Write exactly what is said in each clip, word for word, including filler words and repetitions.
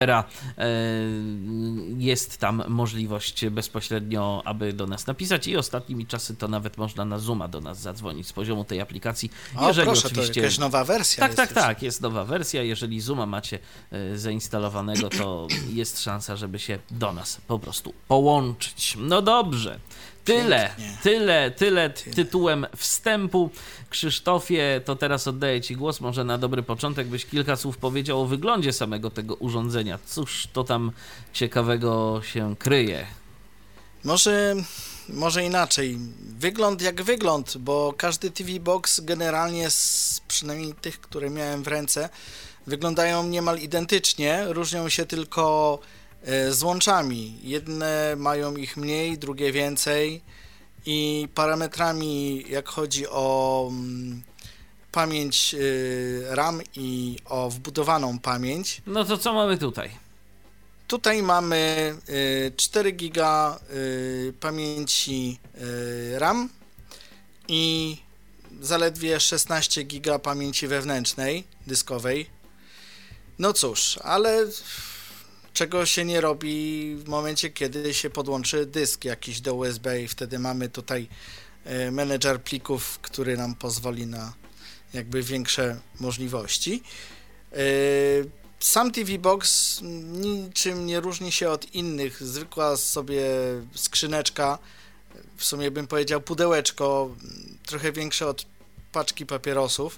Jest tam możliwość bezpośrednio, aby do nas napisać i ostatnimi czasy to nawet można na Zooma do nas zadzwonić z poziomu tej aplikacji. O, jeżeli proszę, oczywiście... to jakaś nowa wersja Tak, jest tak, już. tak, jest nowa wersja. Jeżeli Zooma macie zainstalowanego, to jest szansa, żeby się do nas po prostu połączyć. No dobrze. Tyle, Pięknie. tyle, tyle tytułem wstępu. Krzysztofie, to teraz oddaję Ci głos. Może na dobry początek byś kilka słów powiedział o wyglądzie samego tego urządzenia. Cóż to tam ciekawego się kryje? Może, może inaczej. Wygląd jak wygląd, bo każdy T V Box generalnie, z, przynajmniej tych, które miałem w ręce, wyglądają niemal identycznie. Różnią się tylko złączami. Jedne mają ich mniej, drugie więcej i parametrami, jak chodzi o mm, pamięć y, RAM i o wbudowaną pamięć. No to co mamy tutaj? Tutaj mamy y, cztery giga y, pamięci y, RAM i zaledwie szesnaście giga pamięci wewnętrznej, dyskowej. No cóż, ale czego się nie robi w momencie, kiedy się podłączy dysk jakiś do U S B i wtedy mamy tutaj menedżer plików, który nam pozwoli na jakby większe możliwości. Sam T V Box niczym nie różni się od innych. Zwykła sobie skrzyneczka, w sumie bym powiedział pudełeczko, trochę większe od paczki papierosów,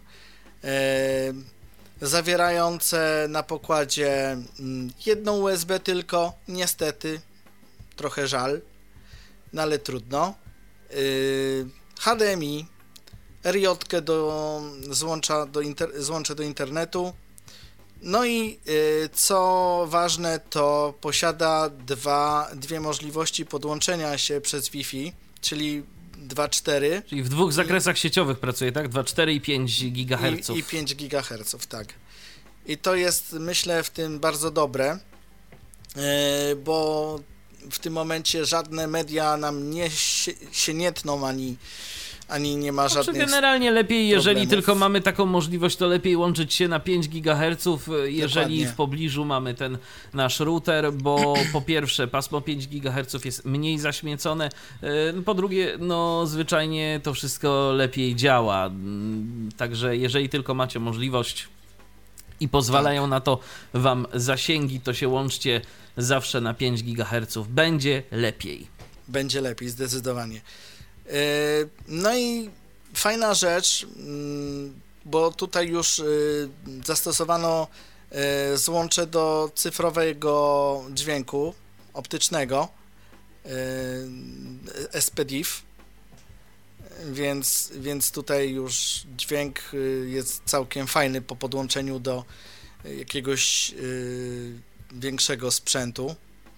zawierające na pokładzie jedną U S B tylko, niestety, trochę żal, no ale trudno. H D M I, R J do złącza do, inter, złącze do internetu, no i co ważne, to posiada dwa, dwie możliwości podłączenia się przez Wi-Fi, czyli dwa cztery. Czyli w dwóch zakresach I, sieciowych pracuje, tak? dwa cztery i pięć gigaherców. I, i pięć gigaherców, tak. I to jest, myślę, w tym bardzo dobre, bo w tym momencie żadne media nam nie się, się nie tną, ani, ani nie ma żadnych znaczy generalnie lepiej, jeżeli problemów. Tylko mamy taką możliwość, to lepiej łączyć się na pięć gigaherców, jeżeli Dokładnie. W pobliżu mamy ten nasz router, bo po pierwsze pasmo pięć gigaherców jest mniej zaśmiecone, po drugie, no zwyczajnie to wszystko lepiej działa, także jeżeli tylko macie możliwość i pozwalają tak. na to wam zasięgi, to się łączcie zawsze na pięć gigaherców, będzie lepiej. Będzie lepiej, zdecydowanie. No i fajna rzecz, bo tutaj już zastosowano złącze do cyfrowego dźwięku optycznego S P D I F, więc, więc tutaj już dźwięk jest całkiem fajny po podłączeniu do jakiegoś większego sprzętu.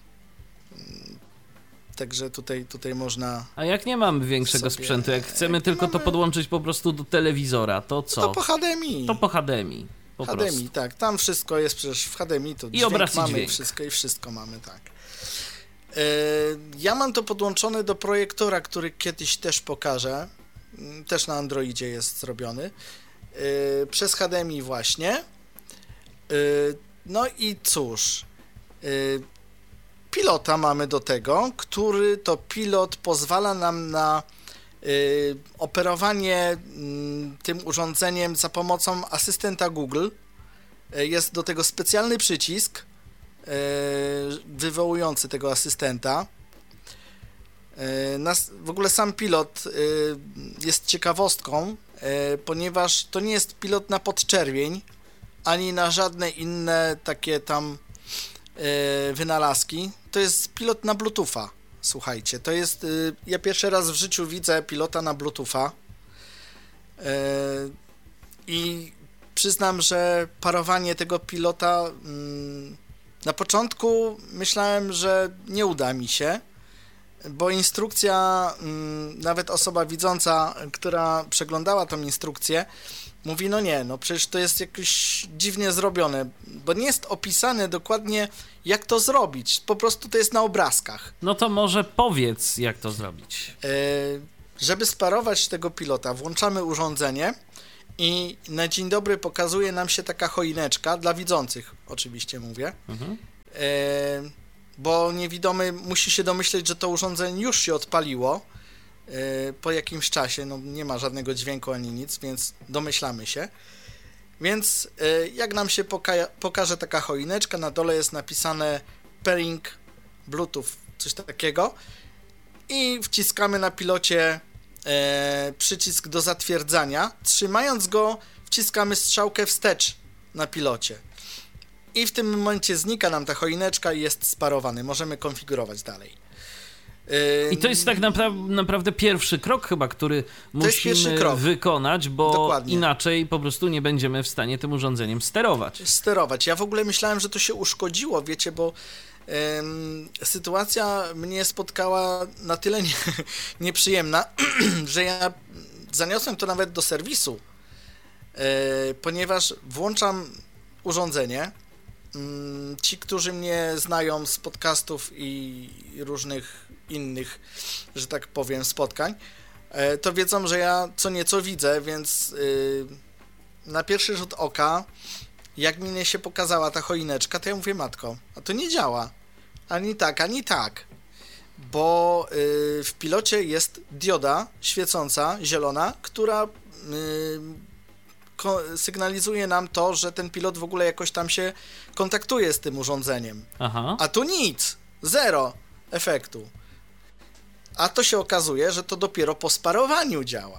Także tutaj, tutaj można... A jak nie mamy większego sobie, sprzętu, jak chcemy jak tylko mamy... to podłączyć po prostu do telewizora, to co? To po H D M I. To po H D M I. Po H D M I, prostu. tak. Tam wszystko jest przecież w H D M I, to I dźwięk obraz mamy i dźwięk. I wszystko, i wszystko mamy, tak. Yy, ja mam to podłączone do projektora, który kiedyś też pokażę. Yy, też na Androidzie jest zrobiony. Yy, przez H D M I właśnie. Yy, no i cóż... Yy, Pilota mamy do tego, który to pilot pozwala nam na y, operowanie y, tym urządzeniem za pomocą asystenta Google. Y, jest do tego specjalny przycisk y, wywołujący tego asystenta. Y, nas, w ogóle sam pilot y, jest ciekawostką, y, ponieważ to nie jest pilot na podczerwień, ani na żadne inne takie tam wynalazki, to jest pilot na Bluetootha. Słuchajcie, to jest, ja pierwszy raz w życiu widzę pilota na Bluetootha i przyznam, że parowanie tego pilota na początku myślałem, że nie uda mi się, bo instrukcja, nawet osoba widząca, która przeglądała tą instrukcję, mówi, no nie, no przecież to jest jakoś dziwnie zrobione, bo nie jest opisane dokładnie, jak to zrobić. Po prostu to jest na obrazkach. No to może powiedz, jak to zrobić. E, żeby sparować tego pilota, włączamy urządzenie i na dzień dobry pokazuje nam się taka choineczka, dla widzących oczywiście mówię. Mhm. bo niewidomy musi się domyśleć, że to urządzenie już się odpaliło po jakimś czasie, no nie ma żadnego dźwięku ani nic, więc domyślamy się. Więc jak nam się poka- pokaże taka choineczka, na dole jest napisane pairing Bluetooth, coś takiego, i wciskamy na pilocie e, przycisk do zatwierdzania. Trzymając go, wciskamy strzałkę wstecz na pilocie. I w tym momencie znika nam ta choineczka i jest sparowany. Możemy konfigurować dalej. I to jest tak napra- naprawdę pierwszy krok chyba, który musimy krok. wykonać, bo Dokładnie. inaczej po prostu nie będziemy w stanie tym urządzeniem sterować. Sterować. Ja w ogóle myślałem, że to się uszkodziło, wiecie, bo ym, sytuacja mnie spotkała na tyle nie, nieprzyjemna, że ja zaniosłem to nawet do serwisu, yy, ponieważ włączam urządzenie. Yy, ci, którzy mnie znają z podcastów i różnych innych, że tak powiem, spotkań, to wiedzą, że ja co nieco widzę, więc yy, na pierwszy rzut oka, jak mi się pokazała ta choineczka, to ja mówię, matko, a to nie działa. Ani tak, ani tak. Bo yy, w pilocie jest dioda świecąca, zielona, która yy, ko- sygnalizuje nam to, że ten pilot w ogóle jakoś tam się kontaktuje z tym urządzeniem. Aha. A tu nic, zero efektu. A to się okazuje, że to dopiero po sparowaniu działa.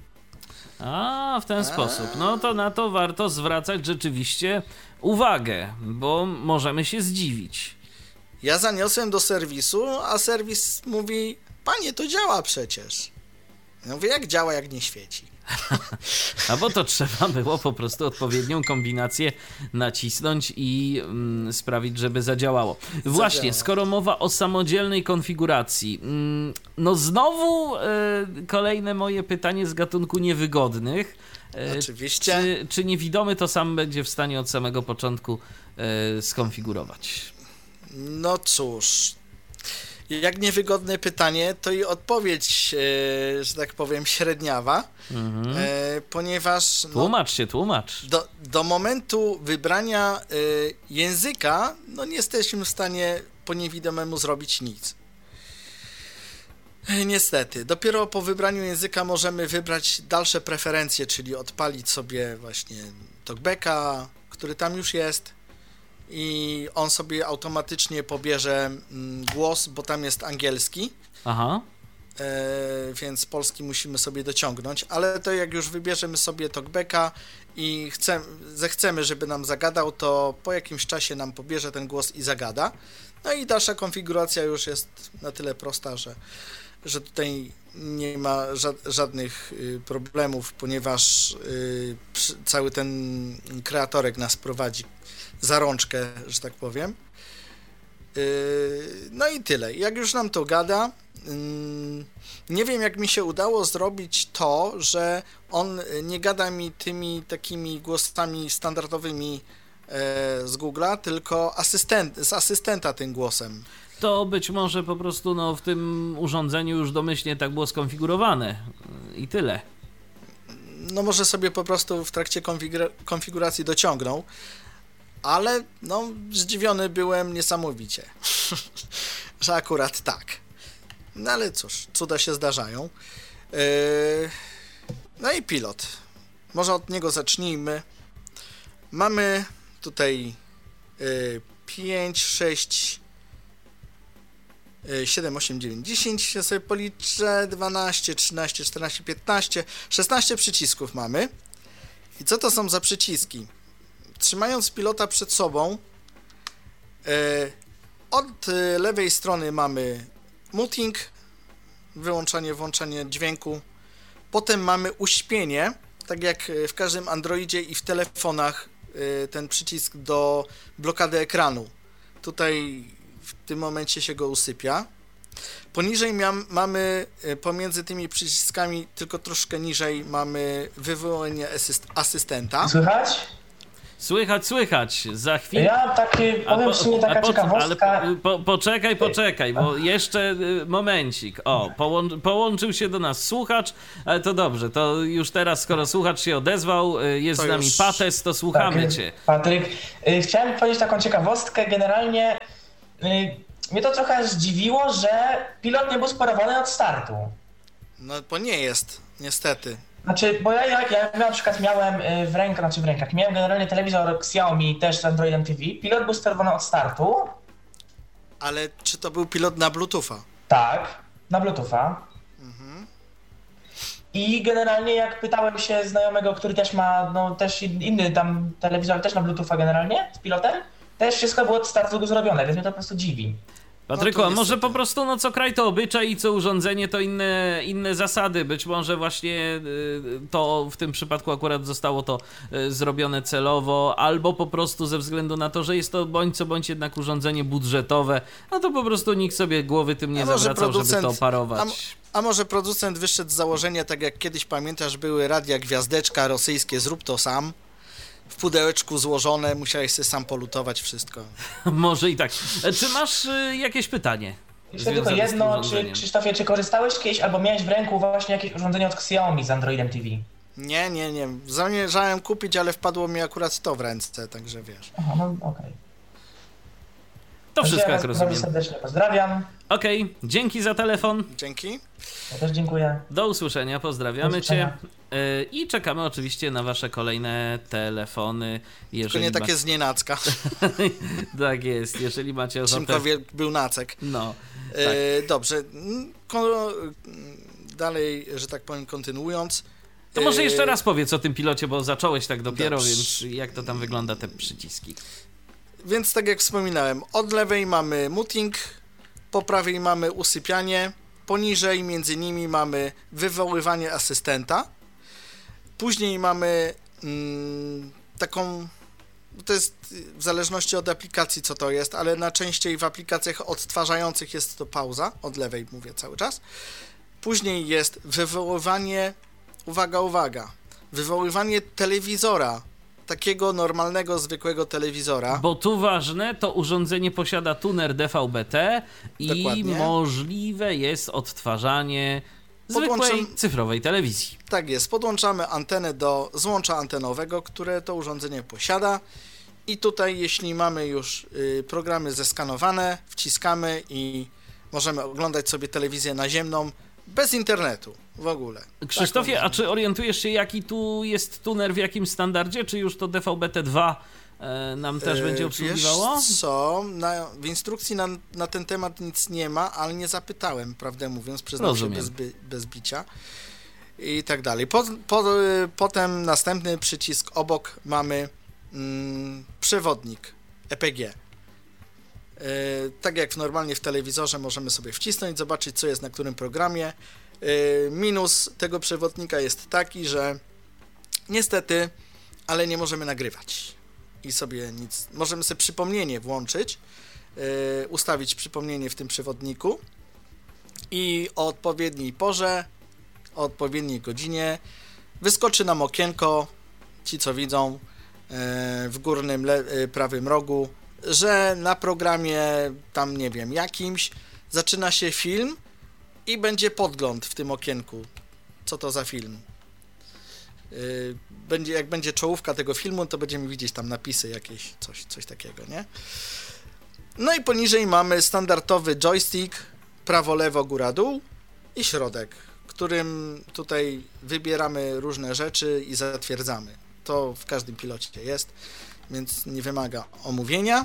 A, w ten A. sposób. No to na to warto zwracać rzeczywiście uwagę, bo możemy się zdziwić. Ja zaniosłem do serwisu, a serwis mówi, panie, to działa przecież. Ja mówię, jak działa, jak nie świeci? A bo to trzeba było po prostu odpowiednią kombinację nacisnąć i mm, sprawić, żeby zadziałało. Właśnie, Zadziała. Skoro mowa o samodzielnej konfiguracji, mm, no znowu y, kolejne moje pytanie z gatunku niewygodnych. Y, Oczywiście. Czy, czy niewidomy to sam będzie w stanie od samego początku y, skonfigurować? No cóż... Jak niewygodne pytanie, to i odpowiedź, e, że tak powiem, średniawa, mhm. e, ponieważ... No, tłumacz się, tłumacz. Do, do momentu wybrania e, języka, no nie jesteśmy w stanie po niewidomemu zrobić nic. E, niestety. Dopiero po wybraniu języka możemy wybrać dalsze preferencje, czyli odpalić sobie właśnie talkbacka, który tam już jest, i on sobie automatycznie pobierze mm, głos, bo tam jest angielski. Aha. E, więc polski musimy sobie dociągnąć, ale to jak już wybierzemy sobie talkbacka i chcemy, zechcemy, żeby nam zagadał, to po jakimś czasie nam pobierze ten głos i zagada. No i dalsza konfiguracja już jest na tyle prosta, że, że tutaj nie ma ża- żadnych y, problemów, ponieważ y, przy, cały ten kreatorek nas prowadzi za rączkę, że tak powiem. Y, no i tyle. Jak już nam to gada, y, nie wiem, jak mi się udało zrobić to, że on nie gada mi tymi takimi głosami standardowymi z Google'a, tylko asystent, z asystenta tym głosem. To być może po prostu no, w tym urządzeniu już domyślnie tak było skonfigurowane i tyle. No może sobie po prostu w trakcie konfigur- konfiguracji dociągnął, ale no zdziwiony byłem niesamowicie, że akurat tak. No ale cóż, cuda się zdarzają. Yy... No i pilot. Może od niego zacznijmy. Mamy tutaj y, pięć, sześć, y, siedem, osiem, dziewięć, dziesięć, ja sobie policzę, dwanaście, trzynaście, czternaście, piętnaście, szesnaście przycisków mamy. I co to są za przyciski? Trzymając pilota przed sobą, y, od y, lewej strony mamy muting, wyłączanie, włączanie dźwięku. Potem mamy uśpienie, tak jak w każdym Androidzie i w telefonach, ten przycisk do blokady ekranu. Tutaj w tym momencie się go usypia. Poniżej miam, mamy, pomiędzy tymi przyciskami, tylko troszkę niżej, mamy wywołanie asyst, asystenta. Słychać? Słychać, słychać. Za chwilę... Ja taki, powiem w sumie taka po, ciekawostka... Ale po, po, poczekaj, poczekaj, bo jeszcze momencik. O, połą, połączył się do nas słuchacz, ale to dobrze, to już teraz, skoro słuchacz się odezwał, jest to z nami już... Pates, to słuchamy tak, cię. Patryk, chciałem powiedzieć taką ciekawostkę. Generalnie mnie to trochę zdziwiło, że pilot nie był sparowany od startu. No bo nie jest, niestety. Znaczy, bo ja, ja, ja na przykład miałem w rękach, znaczy w rękach, miałem generalnie telewizor Xiaomi też z Androidem T V, pilot był sterowany od startu. Ale czy to był pilot na Bluetootha? Tak, na Bluetootha. Mhm. I generalnie jak pytałem się znajomego, który też ma, no też inny tam telewizor, też na Bluetootha generalnie, z pilotem, też wszystko było od startu zrobione, więc mnie to po prostu dziwi. Patryku, no a może po prostu no co kraj to obyczaj i co urządzenie to inne, inne zasady. Być może właśnie to w tym przypadku akurat zostało to zrobione celowo, albo po prostu ze względu na to, że jest to bądź co bądź jednak urządzenie budżetowe, no to po prostu nikt sobie głowy tym nie zawracał, żeby to operować. A, a może producent wyszedł z założenia, tak jak kiedyś pamiętasz, były radia Gwiazdeczka rosyjskie, zrób to sam. W pudełeczku złożone, musiałeś sobie sam polutować wszystko. Może i tak. Czy masz y, jakieś pytanie? Jeszcze tylko jedno, czy, Krzysztofie, czy korzystałeś kiedyś albo miałeś w ręku właśnie jakieś urządzenie od Xiaomi z Androidem T V? Nie, nie, nie. Zamierzałem kupić, ale wpadło mi akurat to w ręce, także wiesz. Aha, no okej. Okay. To wszystko, jak rozumiem. Bardzo serdecznie pozdrawiam. Okej, okay, dzięki za telefon. Dzięki. Ja też dziękuję. Do usłyszenia, pozdrawiamy Do usłyszenia. Cię. I czekamy oczywiście na wasze kolejne telefony. Jeżeli Tylko nie ma... takie z nienacka. Tak jest, jeżeli macie ochotę. Szymkowie był nacek. No. Tak. E, dobrze. Ko- dalej, że tak powiem, kontynuując. To może jeszcze raz powiedz o tym pilocie, bo zacząłeś tak dopiero, dobrze. Więc jak to tam wygląda, te przyciski? Więc tak jak wspominałem, od lewej mamy muting, po prawej mamy usypianie, poniżej między nimi mamy wywoływanie asystenta, później mamy mm, taką, to jest w zależności od aplikacji co to jest, ale najczęściej w aplikacjach odtwarzających jest to pauza, od lewej mówię cały czas, później jest wywoływanie, uwaga, uwaga, wywoływanie telewizora, takiego normalnego, zwykłego telewizora. Bo tu ważne, to urządzenie posiada tuner D V B T i Dokładnie. Możliwe jest odtwarzanie zwykłej Podłączam... cyfrowej telewizji. Tak jest, podłączamy antenę do złącza antenowego, które to urządzenie posiada i tutaj jeśli mamy już y, programy zeskanowane, wciskamy i możemy oglądać sobie telewizję naziemną bez internetu w ogóle. Krzysztofie, tak, a czy orientujesz się, jaki tu jest tuner, w jakim standardzie? Czy już to D V B T dwa e, nam też e, będzie obsługiwało? Wiesz co, na, w instrukcji na, na ten temat nic nie ma, ale nie zapytałem, prawdę mówiąc, przyznam się bez, bez bicia i tak dalej. Po, po, potem następny przycisk obok mamy mm, przewodnik E P G. Tak jak normalnie w telewizorze możemy sobie wcisnąć, zobaczyć co jest na którym programie. Minus tego przewodnika jest taki, że niestety, ale nie możemy nagrywać i sobie nic, możemy sobie przypomnienie włączyć, ustawić przypomnienie w tym przewodniku i o odpowiedniej porze, o odpowiedniej godzinie wyskoczy nam okienko, ci co widzą w górnym le- prawym rogu, że na programie tam nie wiem jakimś zaczyna się film i będzie podgląd w tym okienku. Co to za film? Yy, będzie, jak będzie czołówka tego filmu, to będziemy widzieć tam napisy jakieś, coś, coś takiego, nie? No i poniżej mamy standardowy joystick, prawo, lewo, góra, dół i środek, którym tutaj wybieramy różne rzeczy i zatwierdzamy. To w każdym pilocie jest, więc nie wymaga omówienia.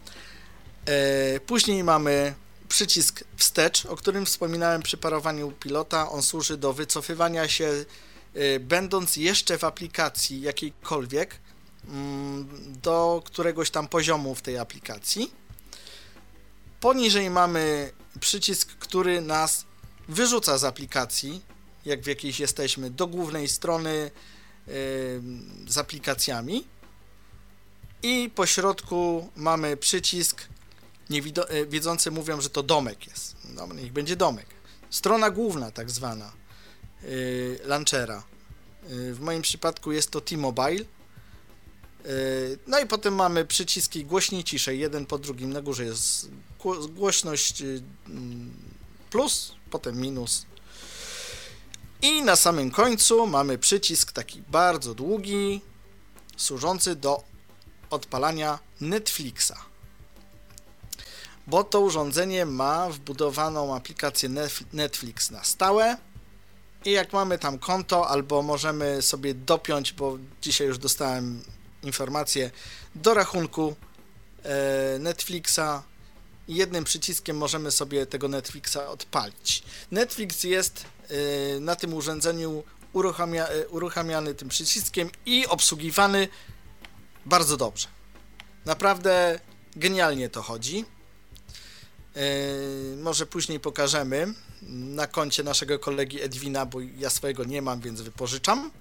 E, później mamy przycisk wstecz, o którym wspominałem przy parowaniu pilota. On służy do wycofywania się, e, będąc jeszcze w aplikacji jakiejkolwiek, m, do któregoś tam poziomu w tej aplikacji. Poniżej mamy przycisk, który nas wyrzuca z aplikacji, jak w jakiejś jesteśmy, do głównej strony e, z aplikacjami. I po środku mamy przycisk, niewiedzący mówią, że to domek jest. No, niech będzie domek. Strona główna tak zwana yy, launchera. Yy, w moim przypadku jest to T-Mobile No i potem mamy przyciski głośniej, ciszej, jeden po drugim. Na górze jest głośność plus, potem minus. I na samym końcu mamy przycisk taki bardzo długi, służący do odpalania Netflixa. Bo to urządzenie ma wbudowaną aplikację Netflix na stałe i jak mamy tam konto, albo możemy sobie dopiąć, bo dzisiaj już dostałem informację, do rachunku Netflixa, jednym przyciskiem możemy sobie tego Netflixa odpalić. Netflix jest na tym urządzeniu uruchamia, uruchamiany tym przyciskiem i obsługiwany bardzo dobrze. Naprawdę genialnie to chodzi. Yy, może później pokażemy na koncie naszego kolegi Edwina, bo ja swojego nie mam, więc wypożyczam.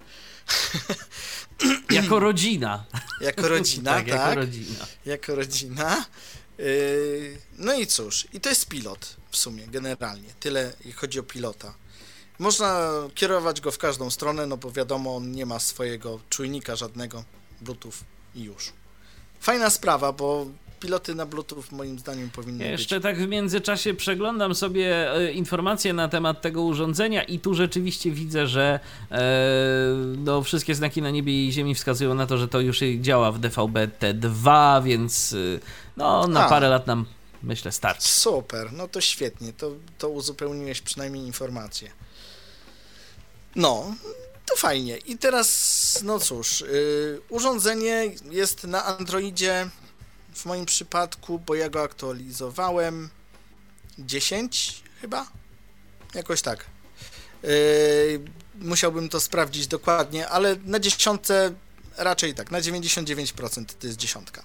Jako rodzina. Jako rodzina, tak. tak. Jako rodzina. Jako rodzina. Yy, no i cóż, i to jest pilot w sumie, generalnie. Tyle, jeśli chodzi o pilota. Można kierować go w każdą stronę, no bo wiadomo, on nie ma swojego czujnika żadnego, Bluetooth i już. Fajna sprawa, bo piloty na Bluetooth moim zdaniem powinny Jeszcze być. Jeszcze tak w międzyczasie przeglądam sobie informacje na temat tego urządzenia i tu rzeczywiście widzę, że e, no, wszystkie znaki na niebie i ziemi wskazują na to, że to już działa w D V B T dwa, więc no, na A, parę lat nam, myślę, starczy. Super, no to świetnie, to, to uzupełniłeś przynajmniej informacje. No, to fajnie. I teraz, no cóż, yy, urządzenie jest na Androidzie, w moim przypadku, bo ja go aktualizowałem, dziesięć chyba? Jakoś tak. Yy, musiałbym to sprawdzić dokładnie, ale na dziesiątce raczej tak, na dziewięćdziesiąt dziewięć procent to jest dziesiątka.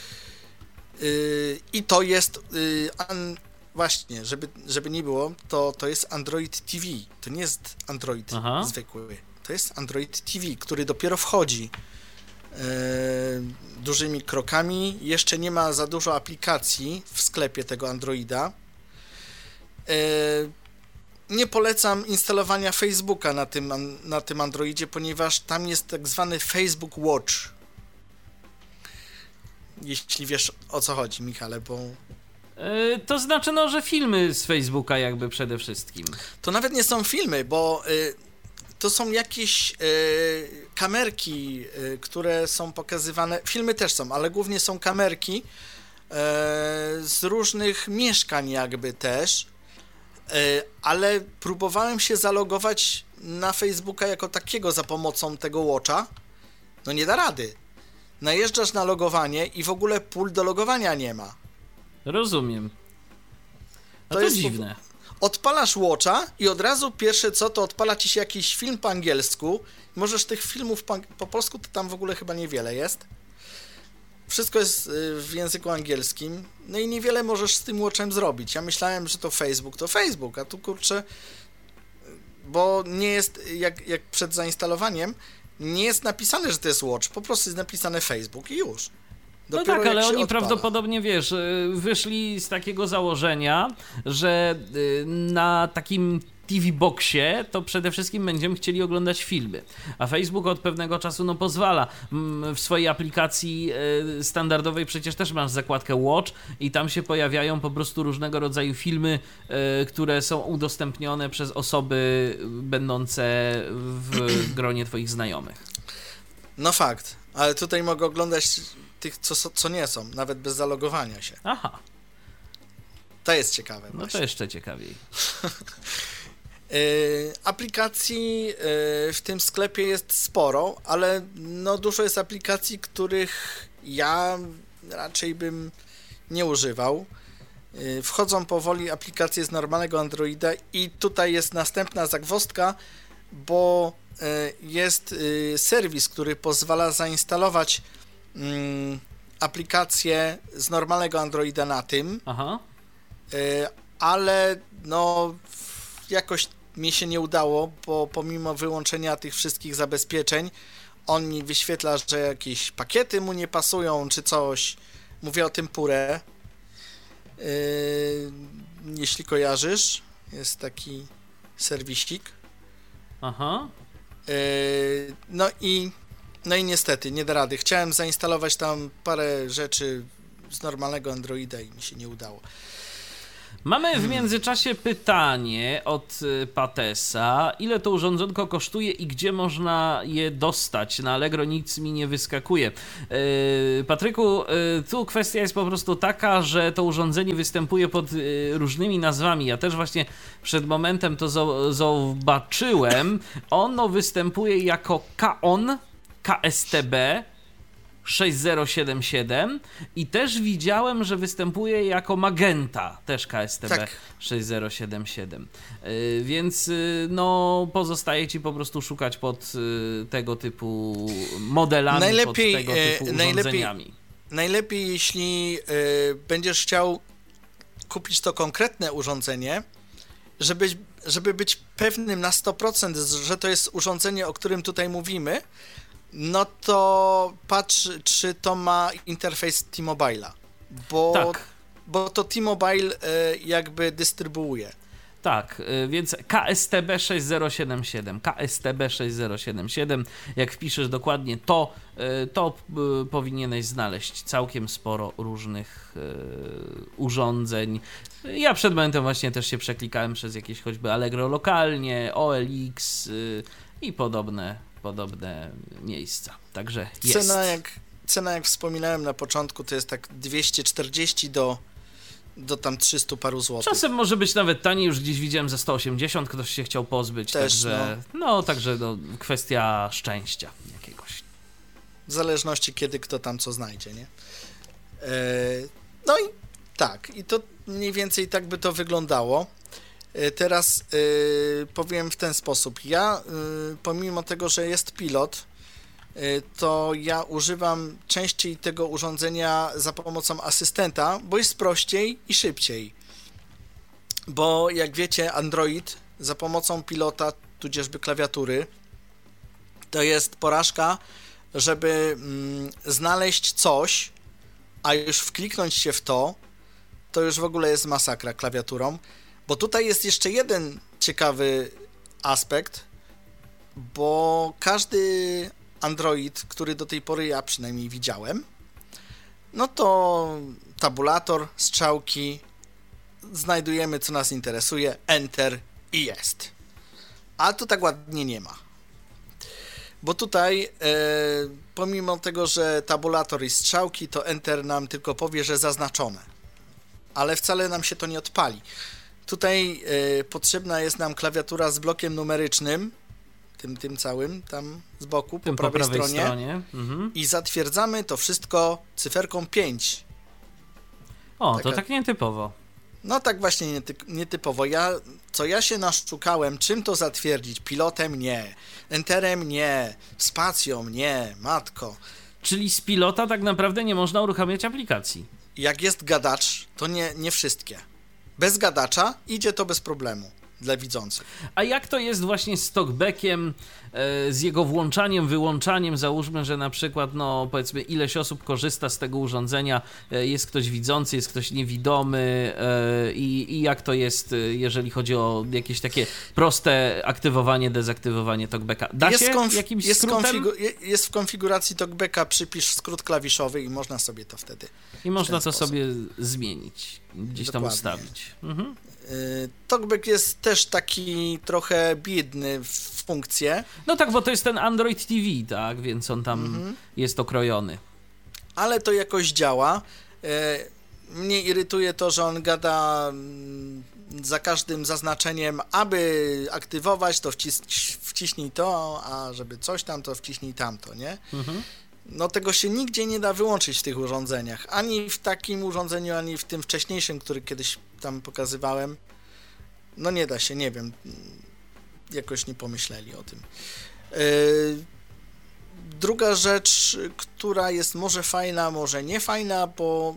Yy, I to jest, yy, an, właśnie, żeby, żeby nie było, to, to jest Android T V, to nie jest Android Aha. zwykły, to jest Android T V, który dopiero wchodzi Yy, dużymi krokami. Jeszcze nie ma za dużo aplikacji w sklepie tego Androida. Yy, nie polecam instalowania Facebooka na tym, na tym Androidzie, ponieważ tam jest tak zwany Facebook Watch. Jeśli wiesz, o co chodzi, Michale, bo... Yy, to znaczy, no, że filmy z Facebooka jakby przede wszystkim. To nawet nie są filmy, bo yy, to są jakieś y, kamerki, y, które są pokazywane, filmy też są, ale głównie są kamerki y, z różnych mieszkań jakby też, y, ale próbowałem się zalogować na Facebooka jako takiego za pomocą tego Watcha, no nie da rady. Najeżdżasz na logowanie i w ogóle pól do logowania nie ma. Rozumiem. A to, to jest dziwne. Odpalasz Watcha i od razu pierwsze co, to odpala ci się jakiś film po angielsku. Możesz tych filmów po, po polsku to tam w ogóle chyba niewiele jest. Wszystko jest w języku angielskim. No i niewiele możesz z tym Watchem zrobić. Ja myślałem, że to Facebook, to Facebook, a tu kurczę, bo nie jest, jak, jak przed zainstalowaniem, nie jest napisane, że to jest Watch, po prostu jest napisane Facebook i już. Dopiero no tak, ale oni odpala. prawdopodobnie, wiesz, wyszli z takiego założenia, że na takim T V Boxie to przede wszystkim będziemy chcieli oglądać filmy, a Facebook od pewnego czasu no pozwala. W swojej aplikacji standardowej przecież też masz zakładkę Watch i tam się pojawiają po prostu różnego rodzaju filmy, które są udostępnione przez osoby będące w gronie twoich znajomych. No fakt, ale tutaj mogę oglądać tych, co, co nie są, nawet bez zalogowania się. Aha. To jest ciekawe. No właśnie. to jeszcze ciekawiej. Yy, aplikacji yy, w tym sklepie jest sporo, ale no dużo jest aplikacji, których ja raczej bym nie używał. Yy, wchodzą powoli aplikacje z normalnego Androida i tutaj jest następna zagwozdka, bo yy, jest yy, serwis, który pozwala zainstalować yy, aplikację z normalnego Androida na tym. Aha. Yy, ale no jakoś mi się nie udało, bo pomimo wyłączenia tych wszystkich zabezpieczeń, on mi wyświetla, że jakieś pakiety mu nie pasują, czy coś. Mówię o tym Pure. Yy, jeśli kojarzysz, jest taki serwisik. Aha. Yy, no i No i niestety, nie da rady. Chciałem zainstalować tam parę rzeczy z normalnego Androida i mi się nie udało. Mamy w międzyczasie pytanie od Patesa. Ile to urządzonko kosztuje i gdzie można je dostać? Na Allegro nic mi nie wyskakuje. Yy, Patryku, yy, tu kwestia jest po prostu taka, że to urządzenie występuje pod yy, różnymi nazwami. Ja też właśnie przed momentem to zobaczyłem. Ono występuje jako Kaon, K S T B sześć zero siedem siedem i też widziałem, że występuje jako Magenta, też K S T B tak. sześć zero siedem siedem. Yy, więc yy, no pozostaje ci po prostu szukać pod yy, tego typu modelami, najlepiej, pod tego typu yy, urządzeniami. Najlepiej, najlepiej jeśli yy, będziesz chciał kupić to konkretne urządzenie, żeby, żeby być pewnym na sto procent, że to jest urządzenie, o którym tutaj mówimy, no to patrz, czy to ma interfejs T-Mobile'a, bo, tak. bo to T-Mobile y, jakby dystrybuuje. Tak, y, więc K S T B sześć zero siedem siedem, K S T B sześć zero siedem siedem, jak wpiszesz dokładnie to, y, to y, powinieneś znaleźć całkiem sporo różnych y, urządzeń. Ja przed momentem właśnie też się przeklikałem przez jakieś choćby Allegro lokalnie, O L X y, i podobne podobne miejsca. Także jest. Cena jak, cena, jak wspominałem na początku, to jest tak dwieście czterdzieści do, do tam trzystu paru złotych. Czasem może być nawet taniej, już gdzieś widziałem za sto osiemdziesiąt, ktoś się chciał pozbyć. Też, także, no. no, także no, kwestia szczęścia jakiegoś. W zależności kiedy kto tam co znajdzie, nie? E, no i tak, i to mniej więcej tak by to wyglądało. Teraz y, powiem w ten sposób. Ja, y, pomimo tego, że jest pilot, y, to ja używam częściej tego urządzenia za pomocą asystenta, bo jest prościej i szybciej. Bo jak wiecie, Android za pomocą pilota, tudzieżby klawiatury, to jest porażka, żeby mm, znaleźć coś, a już wkliknąć się w to, to już w ogóle jest masakra klawiaturą. Bo tutaj jest jeszcze jeden ciekawy aspekt, bo każdy Android, który do tej pory ja przynajmniej widziałem, no to tabulator, strzałki, znajdujemy co nas interesuje, Enter i jest. A tu tak ładnie nie ma. Bo tutaj, e, pomimo tego, że tabulator i strzałki, to Enter nam tylko powie, że zaznaczone. Ale wcale nam się to nie odpali. Tutaj y, potrzebna jest nam klawiatura z blokiem numerycznym, tym, tym całym, tam z boku, tym po prawej, po prawej stronie, stronie. Mhm. I zatwierdzamy to wszystko cyferką pięć. O, Taka... to tak nietypowo. No tak właśnie niety, nietypowo. Ja, co ja się naszczukałem, czym to zatwierdzić? Pilotem? Nie. Enterem? Nie. Spacją? Nie. Matko. Czyli z pilota tak naprawdę nie można uruchamiać aplikacji. Jak jest gadacz, to nie, nie wszystkie. Bez gadacza idzie to bez problemu dla widzących. A jak to jest właśnie z talkbackiem, e, z jego włączaniem, wyłączaniem? Załóżmy, że na przykład, no powiedzmy, ileś osób korzysta z tego urządzenia, e, jest ktoś widzący, jest ktoś niewidomy e, i, i jak to jest, jeżeli chodzi o jakieś takie proste aktywowanie, dezaktywowanie talkbacka? Da jest się konf- jakimś jest, skrótem? konfigu- jest w konfiguracji talkbacka, przypisz skrót klawiszowy i można sobie to wtedy I można to sposób. sobie zmienić, gdzieś Dokładnie. tam ustawić. Mhm. Talkback jest też taki trochę biedny w funkcję. No tak, bo to jest ten Android T V, tak, więc on tam mhm. jest okrojony. Ale to jakoś działa. Mnie irytuje to, że on gada za każdym zaznaczeniem, aby aktywować, to wcis- wciśnij to, a żeby coś tam, to wciśnij tamto, nie? Mhm. No tego się nigdzie nie da wyłączyć w tych urządzeniach. Ani w takim urządzeniu, ani w tym wcześniejszym, który kiedyś tam pokazywałem. No nie da się, nie wiem. Jakoś nie pomyśleli o tym. Yy, druga rzecz, która jest może fajna, może nie fajna, bo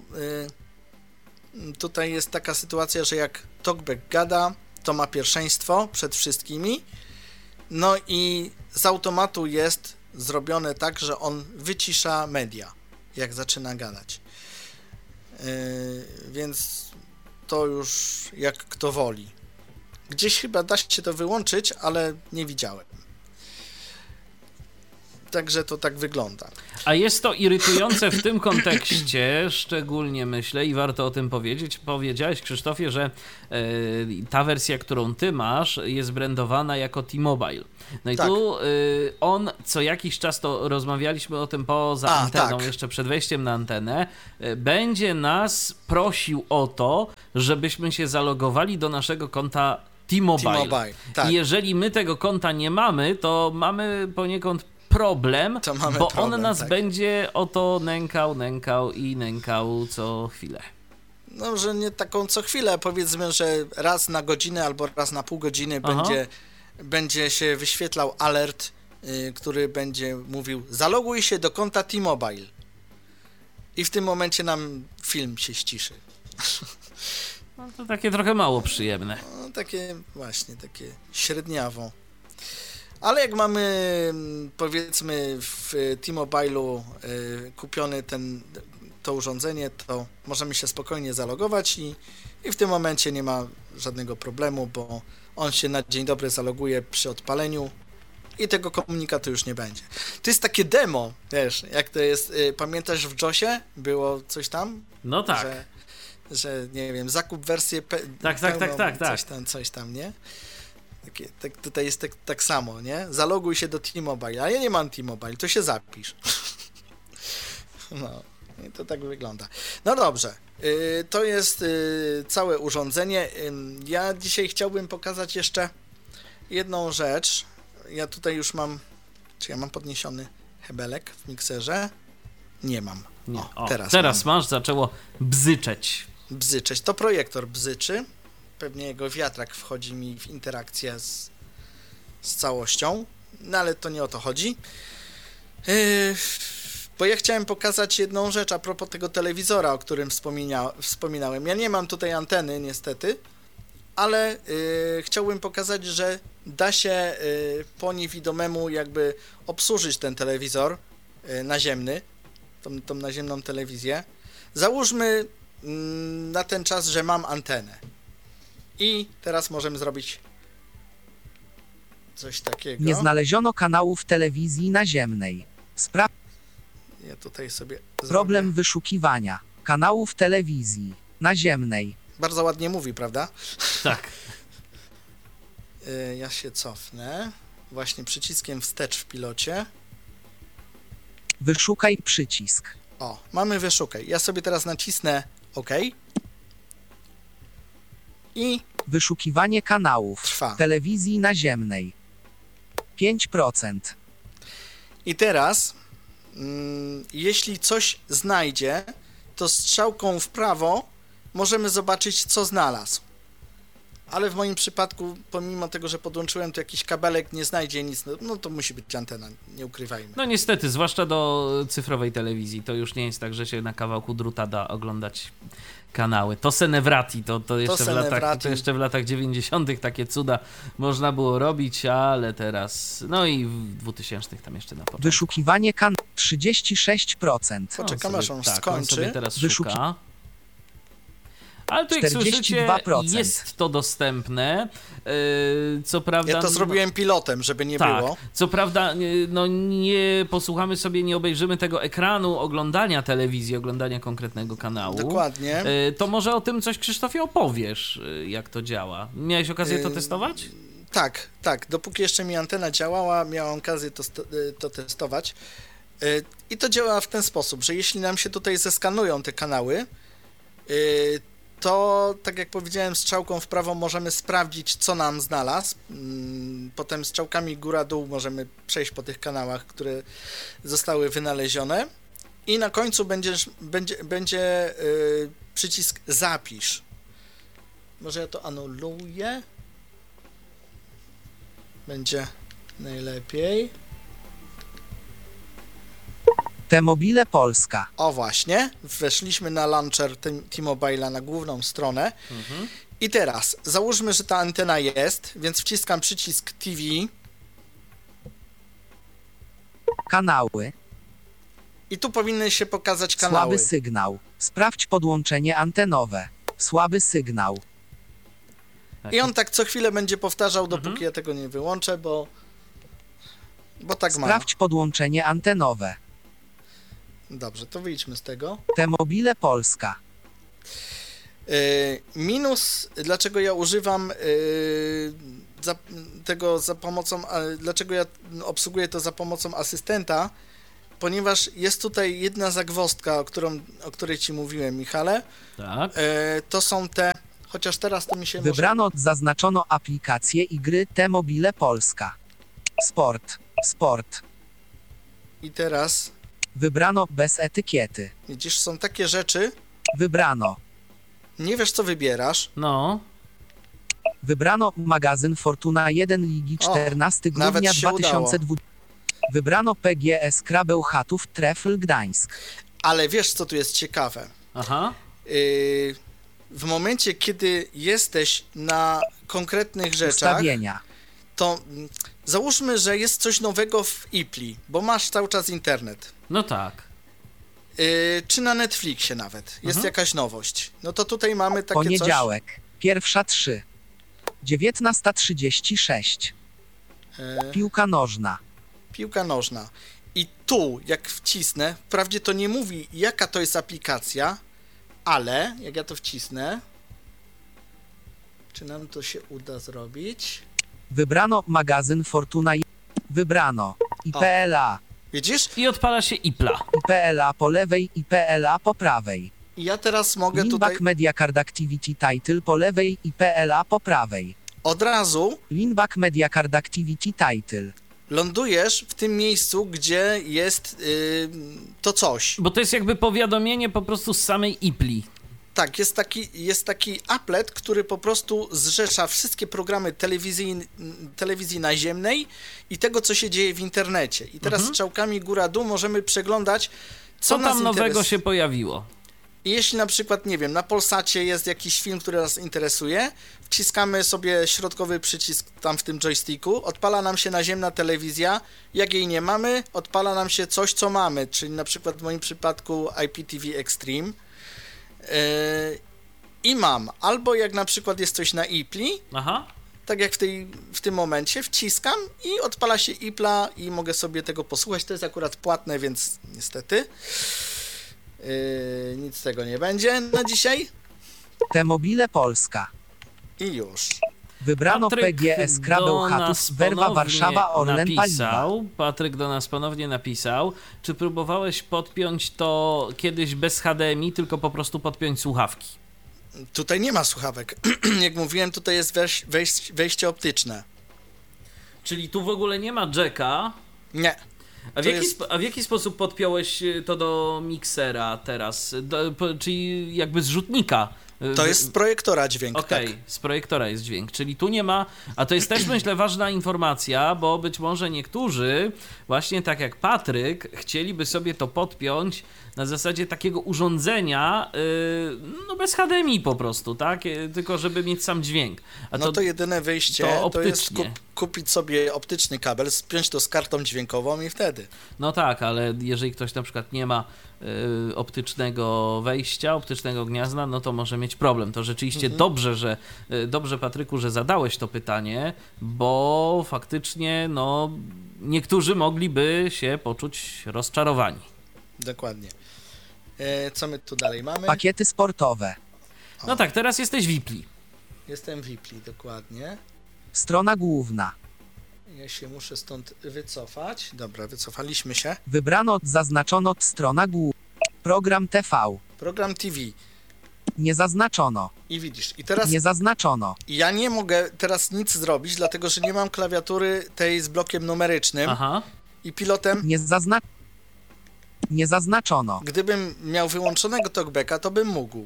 yy, tutaj jest taka sytuacja, że jak talkback gada, to ma pierwszeństwo przed wszystkimi. No i z automatu jest zrobione tak, że on wycisza media, jak zaczyna gadać. Yy, więc to już jak kto woli. Gdzieś chyba da się to wyłączyć, ale nie widziałem. Także to tak wygląda. A jest to irytujące w tym kontekście, szczególnie myślę, i warto o tym powiedzieć. Powiedziałeś, Krzysztofie, że y, ta wersja, którą ty masz, jest brandowana jako T-Mobile. No i tak. tu y, on co jakiś czas, to rozmawialiśmy o tym poza A, anteną, tak. jeszcze przed wejściem na antenę, y, będzie nas prosił o to, żebyśmy się zalogowali do naszego konta T-Mobile. T-Mobile, tak. I jeżeli my tego konta nie mamy, to mamy poniekąd problem, bo problem, on nas tak. będzie o to nękał, nękał i nękał co chwilę. No, że nie taką co chwilę, powiedzmy, że raz na godzinę albo raz na pół godziny będzie, będzie się wyświetlał alert, y, który będzie mówił: zaloguj się do konta T-Mobile. I w tym momencie nam film się ściszy. No to takie trochę mało przyjemne. No, takie właśnie, takie średniawo. Ale jak mamy, powiedzmy, w T-Mobile'u y, kupiony ten, to urządzenie, to możemy się spokojnie zalogować i, i w tym momencie nie ma żadnego problemu, bo on się na dzień dobry zaloguje przy odpaleniu i tego komunikatu już nie będzie. To jest takie demo, wiesz, jak to jest, y, pamiętasz w JOSie było coś tam? No tak. Że, że nie wiem, zakup wersję pe- Tak, tak, pełną, tak, tak, coś tak. tam, coś tam, nie? Takie, tak, tutaj jest tak, tak samo, nie? Zaloguj się do T-Mobile, a ja nie mam T-Mobile, to się zapisz. No, i to tak wygląda. No dobrze, yy, to jest yy, całe urządzenie. Yy, ja dzisiaj chciałbym pokazać jeszcze jedną rzecz. Ja tutaj już mam, czy ja mam podniesiony hebelek w mikserze? Nie mam. Nie. O, O, teraz, teraz mam. masz, zaczęło bzyczeć. Bzyczeć. To projektor bzyczy. Pewnie jego wiatrak wchodzi mi w interakcję z, z całością, no ale to nie o to chodzi. Yy, bo ja chciałem pokazać jedną rzecz a propos tego telewizora, o którym wspomina, wspominałem. Ja nie mam tutaj anteny niestety, ale yy, chciałbym pokazać, że da się yy, po niewidomemu jakby obsłużyć ten telewizor yy, naziemny, tą, tą naziemną telewizję. Załóżmy yy, na ten czas, że mam antenę. I teraz możemy zrobić coś takiego. Nie znaleziono kanałów telewizji naziemnej. Spra- Ja tutaj sobie problem zrobię. wyszukiwania kanałów telewizji naziemnej. Bardzo ładnie mówi, prawda? Tak. Yy, ja się cofnę. Właśnie przyciskiem wstecz w pilocie. Wyszukaj przycisk. O, mamy wyszukaj. Ja sobie teraz nacisnę OK. I Wyszukiwanie kanałów trwa. telewizji naziemnej. pięć procent. I teraz, mm, jeśli coś znajdzie, to strzałką w prawo możemy zobaczyć, co znalazł. Ale w moim przypadku, pomimo tego, że podłączyłem tu jakiś kabelek, nie znajdzie nic, no, no to musi być antena, nie ukrywajmy. No niestety, zwłaszcza do cyfrowej telewizji, to już nie jest tak, że się na kawałku druta da oglądać kanały. To Senevrati, to, to, jeszcze, w latach, Senevrati. to jeszcze w latach dziewięćdziesiątych takie cuda można było robić, ale teraz, no i w dwutysięcznych tam jeszcze na początku. Wyszukiwanie kan trzydzieści sześć procent. On Poczekamy, sobie- aż on tak, skończy. On sobie teraz Wyszuki- szuka. Ale tu jak czterdzieści słyszycie, dwa procent. jest to dostępne. Yy, co prawda... Ja to no- zrobiłem pilotem, żeby nie tak, było. co prawda yy, no nie posłuchamy sobie, nie obejrzymy tego ekranu oglądania telewizji, oglądania konkretnego kanału. Dokładnie. Yy, to może o tym coś, Krzysztofie, opowiesz, yy, jak to działa. Miałeś okazję to Yy, testować? Tak, tak. Dopóki jeszcze mi antena działała, miałem okazję to, sto- y, to testować. Y, I to działa w ten sposób, że jeśli nam się tutaj zeskanują te kanały, y, to tak jak powiedziałem, strzałką w prawo możemy sprawdzić, co nam znalazł. Mm, Potem strzałkami góra-dół możemy przejść po tych kanałach, które zostały wynalezione. I na końcu będziesz, będzie, będzie y, przycisk zapisz. Może ja to anuluję? Będzie najlepiej. T-Mobile Polska. O właśnie, weszliśmy na launcher T- T-Mobile'a na główną stronę. Mhm. I teraz załóżmy, że ta antena jest, więc wciskam przycisk T V Kanały. i tu powinny się pokazać kanały. Słaby sygnał. Sprawdź podłączenie antenowe. Słaby sygnał. Tak. I on tak co chwilę będzie powtarzał, dopóki Mhm. ja tego nie wyłączę, bo Bo tak ma. Sprawdź podłączenie antenowe. Dobrze, to wyjdźmy z tego. T-Mobile Polska. Yy, minus, dlaczego ja używam yy, za, tego za pomocą, a, dlaczego ja obsługuję to za pomocą asystenta, ponieważ jest tutaj jedna zagwozdka, o, którą, o której ci mówiłem, Michale. Tak. Yy, to są te, chociaż teraz to mi się Wybrano, może... zaznaczono aplikacje i gry T-Mobile Polska. Sport. Sport. I teraz, Wybrano bez etykiety. widzisz, są takie rzeczy, Wybrano. nie wiesz co wybierasz. No. Wybrano magazyn Fortuna jeden Ligi O, czternastego nawet grudnia się dwa tysiące dwudziestego. Wybrano P G S Krabeł Chatów Trefl Gdańsk. Ale wiesz co tu jest ciekawe? Aha. Yy, w momencie, kiedy jesteś na konkretnych rzeczach, Ustawienia. to mm, załóżmy, że jest coś nowego w Ipli, bo masz cały czas internet. No tak. Yy, czy na Netflixie nawet jest Mhm. jakaś nowość. No to tutaj mamy takie Poniedziałek. Pierwsza trzy. dziewiętnasta trzydzieści sześć. coś. Yy, Piłka nożna. piłka nożna. I tu, jak wcisnę, wprawdzie to nie mówi, jaka to jest aplikacja, ale jak ja to wcisnę, czy nam to się uda zrobić? Wybrano magazyn Fortuna. Wybrano I P L A. Widzisz? I odpala się Ipla. I P L A po lewej, I P L A po prawej. I ja teraz mogę tutaj Linback Media Card Activity Title po lewej, I P L A po prawej. od razu Linback Media Card Activity Title. lądujesz w tym miejscu, gdzie jest yy, to coś. Bo to jest jakby powiadomienie po prostu z samej Ipli. Tak, jest taki, jest taki applet, który po prostu zrzesza wszystkie programy telewizji, telewizji naziemnej i tego, co się dzieje w internecie. I teraz Mhm. strzałkami góra-dół możemy przeglądać, co, Co nas tam nowego interes- się pojawiło? I jeśli na przykład, nie wiem, na Polsacie jest jakiś film, który nas interesuje, wciskamy sobie środkowy przycisk tam w tym joysticku, odpala nam się naziemna telewizja, jak jej nie mamy, odpala nam się coś, co mamy, czyli na przykład w moim przypadku I P T V Extreme. Yy, I mam, albo jak na przykład jest coś na Ipli, Aha. tak jak w, tej, w tym momencie, wciskam i odpala się Ipla i mogę sobie tego posłuchać. To jest akurat płatne, więc niestety yy, nic z tego nie będzie na dzisiaj. T-Mobile Polska. I już. Wybrano Patryk P G S Krabeł do nas Chatów Werwa ponownie Warszawa Orlen Paliwa. napisał, Patryk do nas ponownie napisał, czy próbowałeś podpiąć to kiedyś bez H D M I, tylko po prostu podpiąć słuchawki? Tutaj nie ma słuchawek. Jak mówiłem, tutaj jest wejś, wejś, wejście optyczne. Czyli tu w ogóle nie ma jacka. Nie. A w, To jaki, jest- sp- a w jaki sposób podpiąłeś y, to do miksera teraz? Do, po, czyli jakby z rzutnika? Y, To wy- jest z projektora dźwięk, Okej, tak. z projektora jest dźwięk, czyli tu nie ma, a to jest też myślę ważna informacja, bo być może niektórzy, właśnie tak jak Patryk, chcieliby sobie to podpiąć na zasadzie takiego urządzenia, yy, no bez H D M I po prostu, tak? Yy, tylko żeby mieć sam dźwięk. A No to, jedyne wyjście to to, jest optycznie. kup, kupić sobie optyczny kabel, spiąć to z kartą dźwiękową i wtedy. No tak, ale jeżeli ktoś na przykład nie ma y, optycznego wejścia, optycznego gniazda, no to może mieć problem. To rzeczywiście Mhm. dobrze, że y, dobrze, Patryku, że zadałeś to pytanie, bo faktycznie no niektórzy mogliby się poczuć rozczarowani. Dokładnie. E, co my tu dalej mamy? Pakiety sportowe. No tak, teraz jesteś w Ipli. Jestem w Ipli, dokładnie. Strona główna. Ja się muszę stąd wycofać. Dobra, wycofaliśmy się. Wybrano, zaznaczono strona główna. Program T V. Program T V. Nie zaznaczono. I widzisz, i teraz Nie zaznaczono. ja nie mogę teraz nic zrobić, dlatego że nie mam klawiatury tej z blokiem numerycznym Aha. i pilotem. Nie zazna... Nie zaznaczono. Gdybym miał wyłączonego talkbacka, to bym mógł.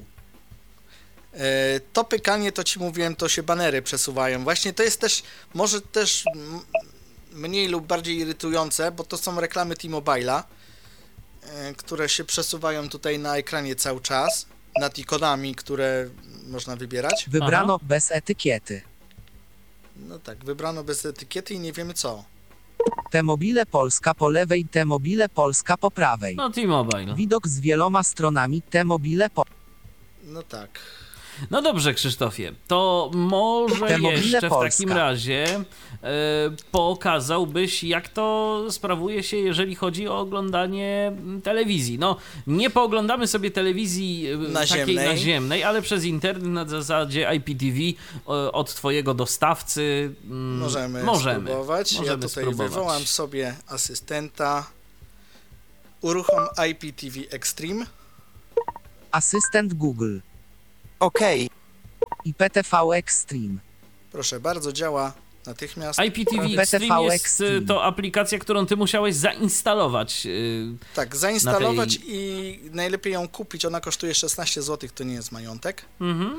E, to pykanie, to ci mówiłem, to się banery przesuwają. Właśnie to jest też, może też m- mniej lub bardziej irytujące, bo to są reklamy T-Mobile'a, e, które się przesuwają tutaj na ekranie cały czas, nad ikonami, które można wybierać. Wybrano bez etykiety. No tak, wybrano bez etykiety i nie wiemy co. T-Mobile Polska po lewej, T-Mobile Polska po prawej. No T-Mobile. Widok z wieloma stronami T-Mobile po... No tak. No dobrze, Krzysztofie, to może T-Mobile jeszcze w Polska. takim razie e, pokazałbyś, jak to sprawuje się, jeżeli chodzi o oglądanie telewizji. No, nie pooglądamy sobie telewizji e, Naziemnej. takiej naziemnej, ale przez internet na zasadzie I P T V e, od twojego dostawcy mm, Możemy, możemy spróbować. Możemy Ja tutaj spróbować. wywołam sobie asystenta. Uruchom I P T V Extreme. Asystent Google. Okej. I P T V Extreme. Proszę bardzo, działa natychmiast. I P T V P T V Extreme jest Extreme. e, to aplikacja, którą ty musiałeś zainstalować. e, Tak, zainstalować na i najlepiej ją kupić. Ona kosztuje szesnaście złotych, to nie jest majątek. Mhm.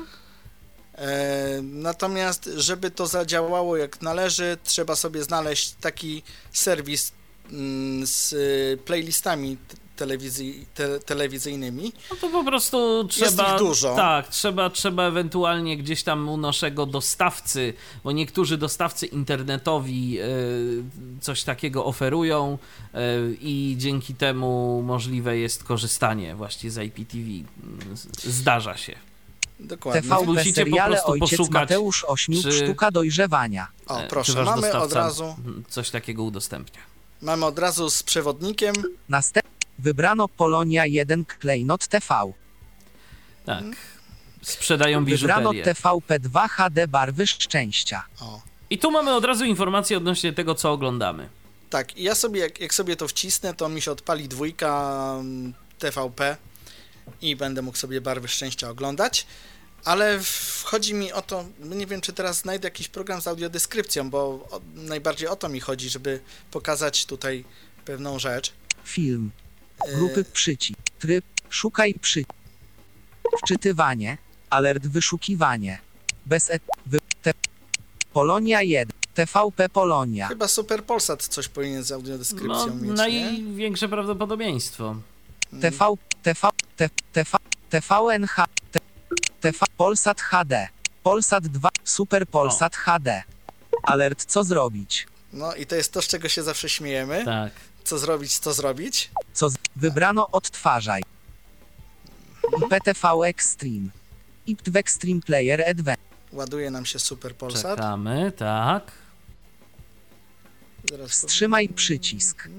E, natomiast, żeby to zadziałało jak należy, trzeba sobie znaleźć taki serwis mm, z y, playlistami t- telewizji, te, telewizyjnymi. No to po prostu trzeba. ich dużo. Tak, trzeba, trzeba ewentualnie gdzieś tam u naszego dostawcy, bo niektórzy dostawcy internetowi e, coś takiego oferują e, i dzięki temu możliwe jest korzystanie właśnie z I P T V. Z- Zdarza się. Dokładnie. T V P Musicie po seriale prostu Ojciec poszukać, Mateusz Ośmiu czy- Sztuka Dojrzewania. O, E, czy proszę, wasz mamy dostawca od razu coś takiego udostępnia. mamy od razu z przewodnikiem. Następnie wybrano Polonia jeden Klejnot T V. Tak. Sprzedają Wybrano biżuterię. T V P dwa H D Barwy Szczęścia. O, I tu mamy od razu informacje odnośnie tego, co oglądamy. tak, i ja sobie, jak, jak sobie to wcisnę, to mi się odpali dwójka mm, T V P i będę mógł sobie Barwy Szczęścia oglądać. Ale wchodzi mi o to, nie wiem, czy teraz znajdę jakiś program z audiodeskrypcją, bo o, najbardziej o to mi chodzi, żeby pokazać tutaj pewną rzecz. Film. E, Grupy przycisk. Tryb. Szukaj przy. Wczytywanie. Alert wyszukiwanie. Bez et. Wy. Te. Polonia jeden. T V P Polonia. Chyba Super Polsat coś powinien z audiodeskrypcją No, mieć, nie? największe prawdopodobieństwo. T V. T V. T V. T V N H. T V. Polsat H D. Polsat dwa. Super Polsat H D. Alert co zrobić? No i to jest to, z czego się zawsze śmiejemy. Tak. Co zrobić, co zrobić. Co z... Wybrano odtwarzaj. I P T V Extreme. I P T V Extreme Player Advanced. Ładuje nam się Super Polsat. Czekamy, tak. Zaraz Wstrzymaj przycisk.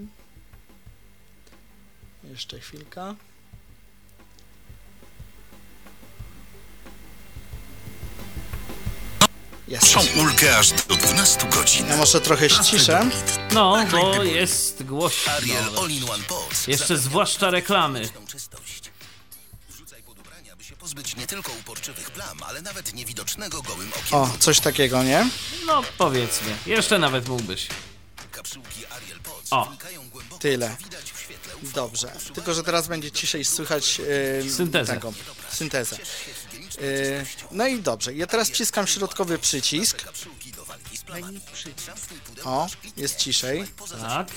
Jeszcze chwilka. Jest. Są ulgę aż do dwunastu godzin. Ja może trochę ściszę. No, bo jest głośno. Ariel All-in-One Pot. Jeszcze zwłaszcza reklamy. Czystość. Wrzucaj pod ubrania, by się pozbyć nie tylko uporczywych plam, ale nawet niewidocznego gołym okiem. O, coś takiego, nie? No, powiedzmy. Jeszcze nawet mógłbyś. Kapsułki Ariel Pot O. wnikają głęboko. Tyle. Widać w świetle U V. Dobrze. Tylko, że teraz będzie ciszej słychać yy, Syntezę. Tego, syntezę. Yy, no i dobrze. Ja teraz wciskam środkowy przycisk. Kapsułki do walki z plamami. Menu przycisk. O, jest ciszej. Tak.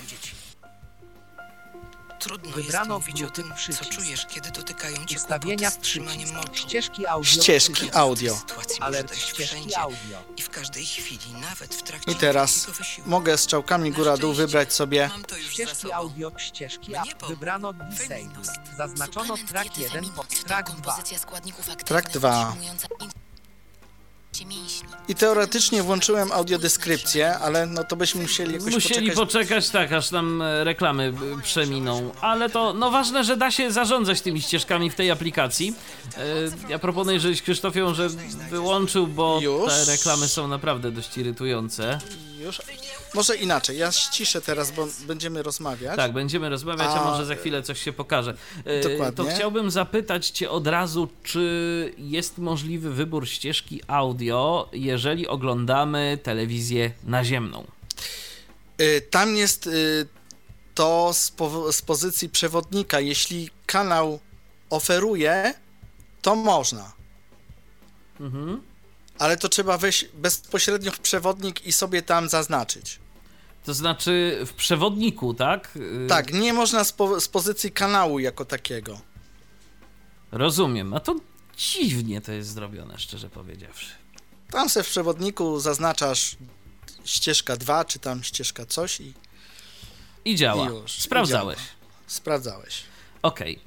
Trudno Wybrano jest mówić o grupy tym, co przycisk. czujesz, kiedy dotykają cię Ustawienia kłopoty z trzymaniem przycisk. moczu. Ścieżki audio. Ścieżki przycisk. audio. Sytuacji może Alert dojść ścieżki wszędzie audio. i w każdej chwili, nawet w trakcie I teraz ciężkiego wysiłku. mogę strzałkami góra-dół wybrać sobie. Mam to już za Ścieżki sobą. audio, ścieżki Mnie audio. pomógł Wybrano Disable. Zaznaczono Suplement track diety jeden, Feminix to track dwa. kompozycja składników aktywnych Track dwa. utrzymująca in- mięśni. I teoretycznie włączyłem audiodeskrypcję, ale no to byśmy musieli jakoś Musieli poczekać. poczekać, tak, aż nam e, reklamy e, przeminą. Ale to, no ważne, że da się zarządzać tymi ścieżkami w tej aplikacji. E, ja proponuję, żebyś Krzysztof ją, że wyłączył, bo Już? te reklamy są naprawdę dość irytujące. Już? Może inaczej, ja ściszę teraz, bo będziemy rozmawiać. Tak, będziemy rozmawiać, a, A, może za chwilę coś się pokaże. E, dokładnie. To chciałbym zapytać cię od razu, czy jest możliwy wybór ścieżki audio, jeżeli oglądamy telewizję naziemną? Y, Tam jest y, to z, po, z pozycji przewodnika. Jeśli kanał oferuje, to można. Mhm. Ale to trzeba wejść bezpośrednio w przewodnik i sobie tam zaznaczyć. To znaczy w przewodniku, tak? Y, Tak, nie można z, po, z pozycji kanału jako takiego. Rozumiem. A to dziwnie to jest zrobione, szczerze powiedziawszy. Tam se w przewodniku zaznaczasz ścieżka dwa, czy tam ścieżka coś i I działa. I już, i Sprawdzałeś. działa. Sprawdzałeś. Okej.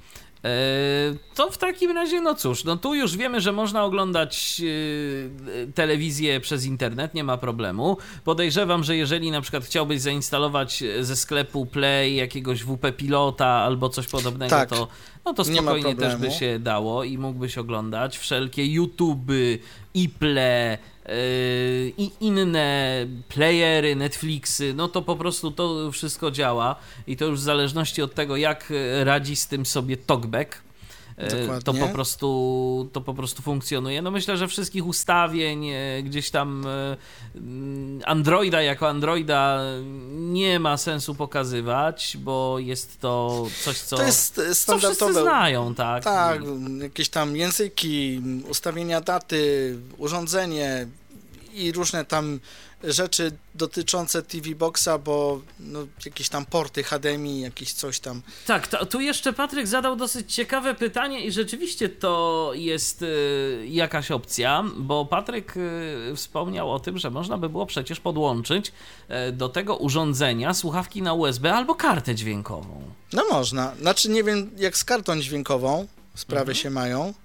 To w takim razie, no cóż, no tu już wiemy, że można oglądać telewizję przez internet, nie ma problemu. Podejrzewam, że jeżeli na przykład chciałbyś zainstalować ze sklepu Play jakiegoś W P Pilota albo coś podobnego, Tak. to, no to spokojnie też by się dało i mógłbyś oglądać wszelkie YouTube'y, Iple i inne playery, Netflixy, no to po prostu to wszystko działa i to już w zależności od tego, jak radzi z tym sobie TalkBack, Dokładnie. to po prostu to po prostu funkcjonuje. No myślę, że wszystkich ustawień gdzieś tam Androida jako Androida nie ma sensu pokazywać, bo jest to coś, co, To jest co wszyscy standardowe. znają, tak? Tak, jakieś tam języki, ustawienia daty, urządzenie i różne tam rzeczy dotyczące T V Boxa, bo no, jakieś tam porty H D M I, jakieś coś tam. Tak, to, tu jeszcze Patryk zadał dosyć ciekawe pytanie i rzeczywiście to jest y, jakaś opcja, bo Patryk y, wspomniał o tym, że można by było przecież podłączyć y, do tego urządzenia słuchawki na U S B albo kartę dźwiękową. No można, znaczy nie wiem jak z kartą dźwiękową sprawy Mhm. się mają,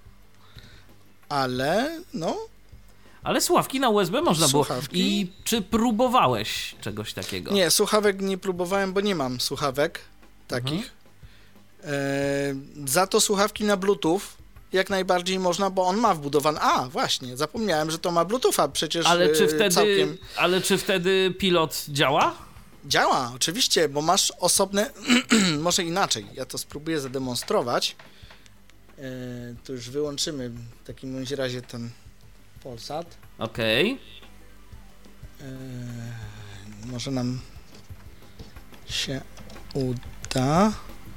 ale no... Ale słuchawki na U S B można Słuchawki? było. I czy próbowałeś czegoś takiego? Nie, słuchawek nie próbowałem, bo nie mam słuchawek takich. E, za to słuchawki na Bluetooth jak najbardziej można, bo on ma wbudowany... A, właśnie, zapomniałem, że to ma Bluetootha przecież Ale czy e, wtedy, całkiem... ale czy wtedy pilot działa? Działa, oczywiście, bo masz osobne... Może inaczej, ja to spróbuję zademonstrować. E, to już wyłączymy w takim bądź razie ten Polsat. Okej. E, może nam się uda.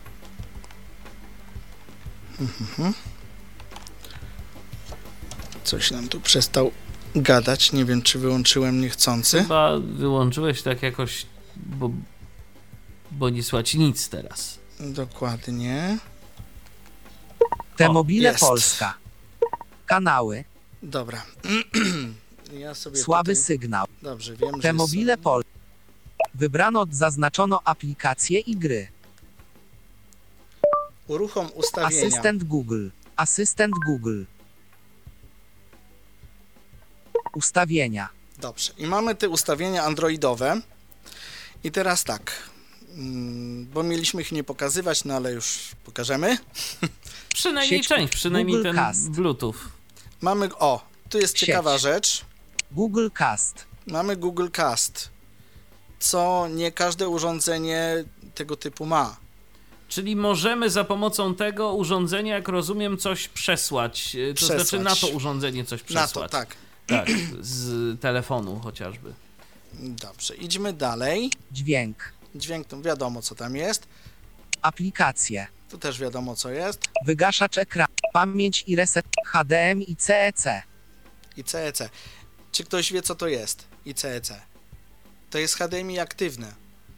Mhm. Coś nam tu przestał gadać. Nie wiem, czy wyłączyłem niechcący. Chyba wyłączyłeś tak jakoś, bo, bo nie słychać nic teraz. Dokładnie. T-Mobile jest. Polska. Kanały. Dobra. Ja sobie Słaby tutaj... sygnał. Dobrze, wiem, że T-Mobile są... Polska. Wybrano, zaznaczono aplikacje i gry. Uruchom ustawienia. Asystent Google. Asystent Google. Ustawienia. Dobrze. I mamy te ustawienia androidowe. I teraz tak. mm, Bo mieliśmy ich nie pokazywać, no ale już pokażemy. Przynajmniej Sieć część, przynajmniej Google ten Cast. Bluetooth. Mamy... O, tu jest Sieć. ciekawa rzecz. Google Cast. Mamy Google Cast, co nie każde urządzenie tego typu ma. Czyli możemy za pomocą tego urządzenia, jak rozumiem, coś przesłać. To Przesłać. znaczy na to urządzenie coś przesłać. Na to, tak. Tak, z telefonu chociażby. Dobrze, idźmy dalej. Dźwięk. Dźwięk, to wiadomo co tam jest. Aplikacje. Tu też wiadomo co jest. Wygaszacz ekranu. Pamięć i reset. H D M i C E C. I C E C. Czy ktoś wie co to jest? I C E C. To jest H D M I aktywne.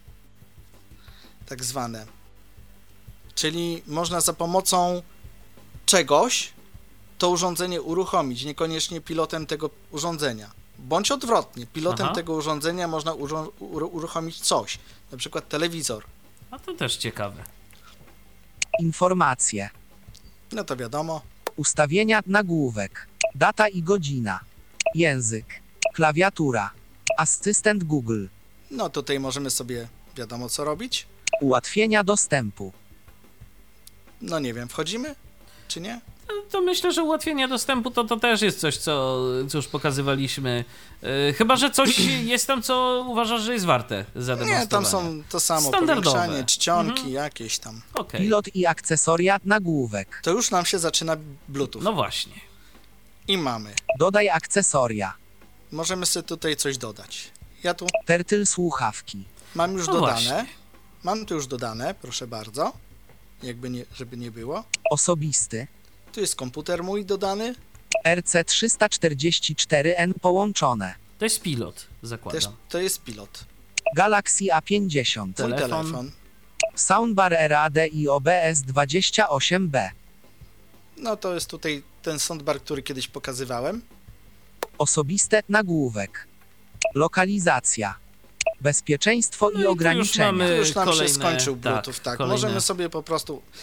Tak zwane. Czyli można za pomocą czegoś to urządzenie uruchomić, niekoniecznie pilotem tego urządzenia. Bądź odwrotnie, pilotem Aha. tego urządzenia można urzo- ur- uruchomić coś, na przykład telewizor. A to też ciekawe. Informacje. No to wiadomo. Ustawienia, nagłówek. Data i godzina. Język. Klawiatura. Asystent Google. No tutaj możemy sobie wiadomo co robić. Ułatwienia dostępu. No nie wiem, wchodzimy? Czy nie? To myślę, że ułatwienie dostępu to, to też jest coś, co, co już pokazywaliśmy. Yy, chyba, że coś jest tam, co uważasz, że jest warte zademonstrowania. Nie, tam są to samo, Standardowe. powiększanie, czcionki Mhm. jakieś tam. Okej. Pilot i akcesoria, nagłówek. To już nam się zaczyna Bluetooth. No właśnie. I mamy. Dodaj akcesoria. Możemy sobie tutaj coś dodać. Ja tu Tertyl słuchawki. mam już No dodane. właśnie. Mam tu już dodane, proszę bardzo. Jakby nie, żeby nie było. Osobisty. Tu jest komputer mój dodany. R C trzysta czterdzieści cztery N połączone. To jest pilot, zakładam. Też to jest pilot. Galaxy A pięćdziesiąt. Mój Telefon. telefon. Soundbar R A D i O B S dwadzieścia osiem B. No to jest tutaj ten soundbar, który kiedyś pokazywałem. Osobiste, nagłówek. Lokalizacja. Bezpieczeństwo No i i tu już ograniczenia. mamy- Tu już nam kolejne, się skończył tak, Bluetooth, tak. kolejne. Możemy sobie po prostu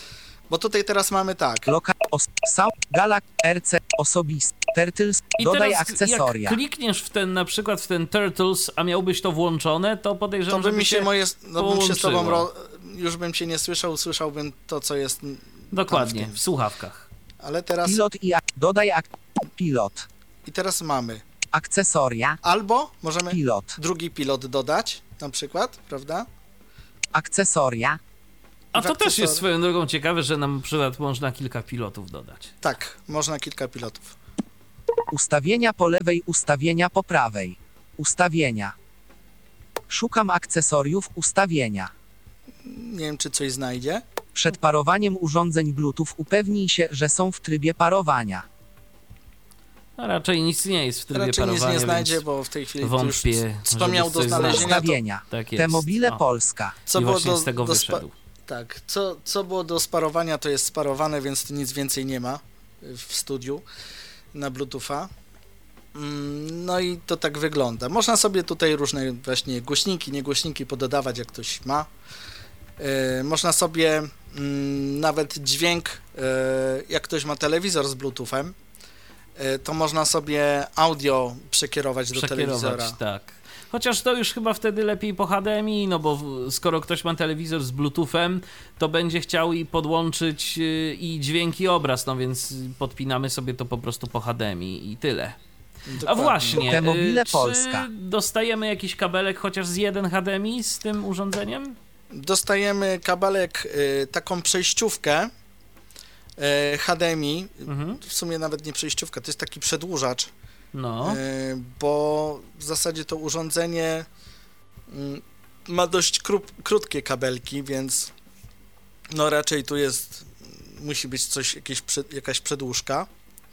Bo tutaj teraz mamy tak. Loka, os, sound, galak, R C, osobisty, Turtles, I dodaj teraz akcesoria. jak klikniesz w ten, na przykład w ten Turtles, a miałbyś to włączone, to To podejrzewam, by że mi się moje. No bym się z tobą. połączyło. Ro, już bym cię nie słyszał, usłyszałbym to, co jest. Dokładnie, tam w w tym. słuchawkach. Ale teraz. Pilot i ak, dodaj ak, pilot, I teraz mamy. akcesoria, Albo możemy pilot, drugi pilot dodać, na przykład, prawda? akcesoria, A w to też jest akcesory- swoją drogą ciekawe, że na przykład można kilka pilotów dodać. Tak, można kilka pilotów. ustawienia po lewej, ustawienia po prawej, ustawienia. Szukam akcesoriów, ustawienia. Nie wiem, czy coś znajdzie. Przed parowaniem urządzeń Bluetooth upewnij się, że są w trybie parowania. No raczej nic nie jest w trybie Raczej nic parowania, nie znajdzie, więc bo w tej chwili wątpię, już c- co żeby miał do coś znalezienia, to, Ustawienia. tak jest. T-Mobile O, Polska. co I było właśnie do, z tego do spa- wyszedł. Tak, co, co było do sparowania, to jest sparowane, więc tu nic więcej nie ma w studiu na Bluetootha. Mm, No i to tak wygląda. Można sobie tutaj różne właśnie głośniki, niegłośniki pododawać, jak ktoś ma. Yy, można sobie mm, nawet dźwięk, yy, jak ktoś ma telewizor z Bluetoothem, yy, to można sobie audio przekierować do telewizora. Przekierować, tak. Chociaż to już chyba wtedy lepiej po H D M I, no bo w- skoro ktoś ma telewizor z Bluetoothem, to będzie chciał i podłączyć y, i dźwięk, i obraz, no więc podpinamy sobie to po prostu po H D M I i tyle. A Dokładnie. właśnie, T-Mobile y, czy Polska. dostajemy jakiś kabelek chociaż z jeden H D M I z tym urządzeniem? Dostajemy kabelek, y, taką przejściówkę y, H D M I, Mhm. w sumie nawet nie przejściówka, to jest taki przedłużacz, No, y, bo w zasadzie to urządzenie y, ma dość krup, krótkie kabelki, więc no raczej tu jest, musi być coś, jakieś, przed- jakaś przedłużka.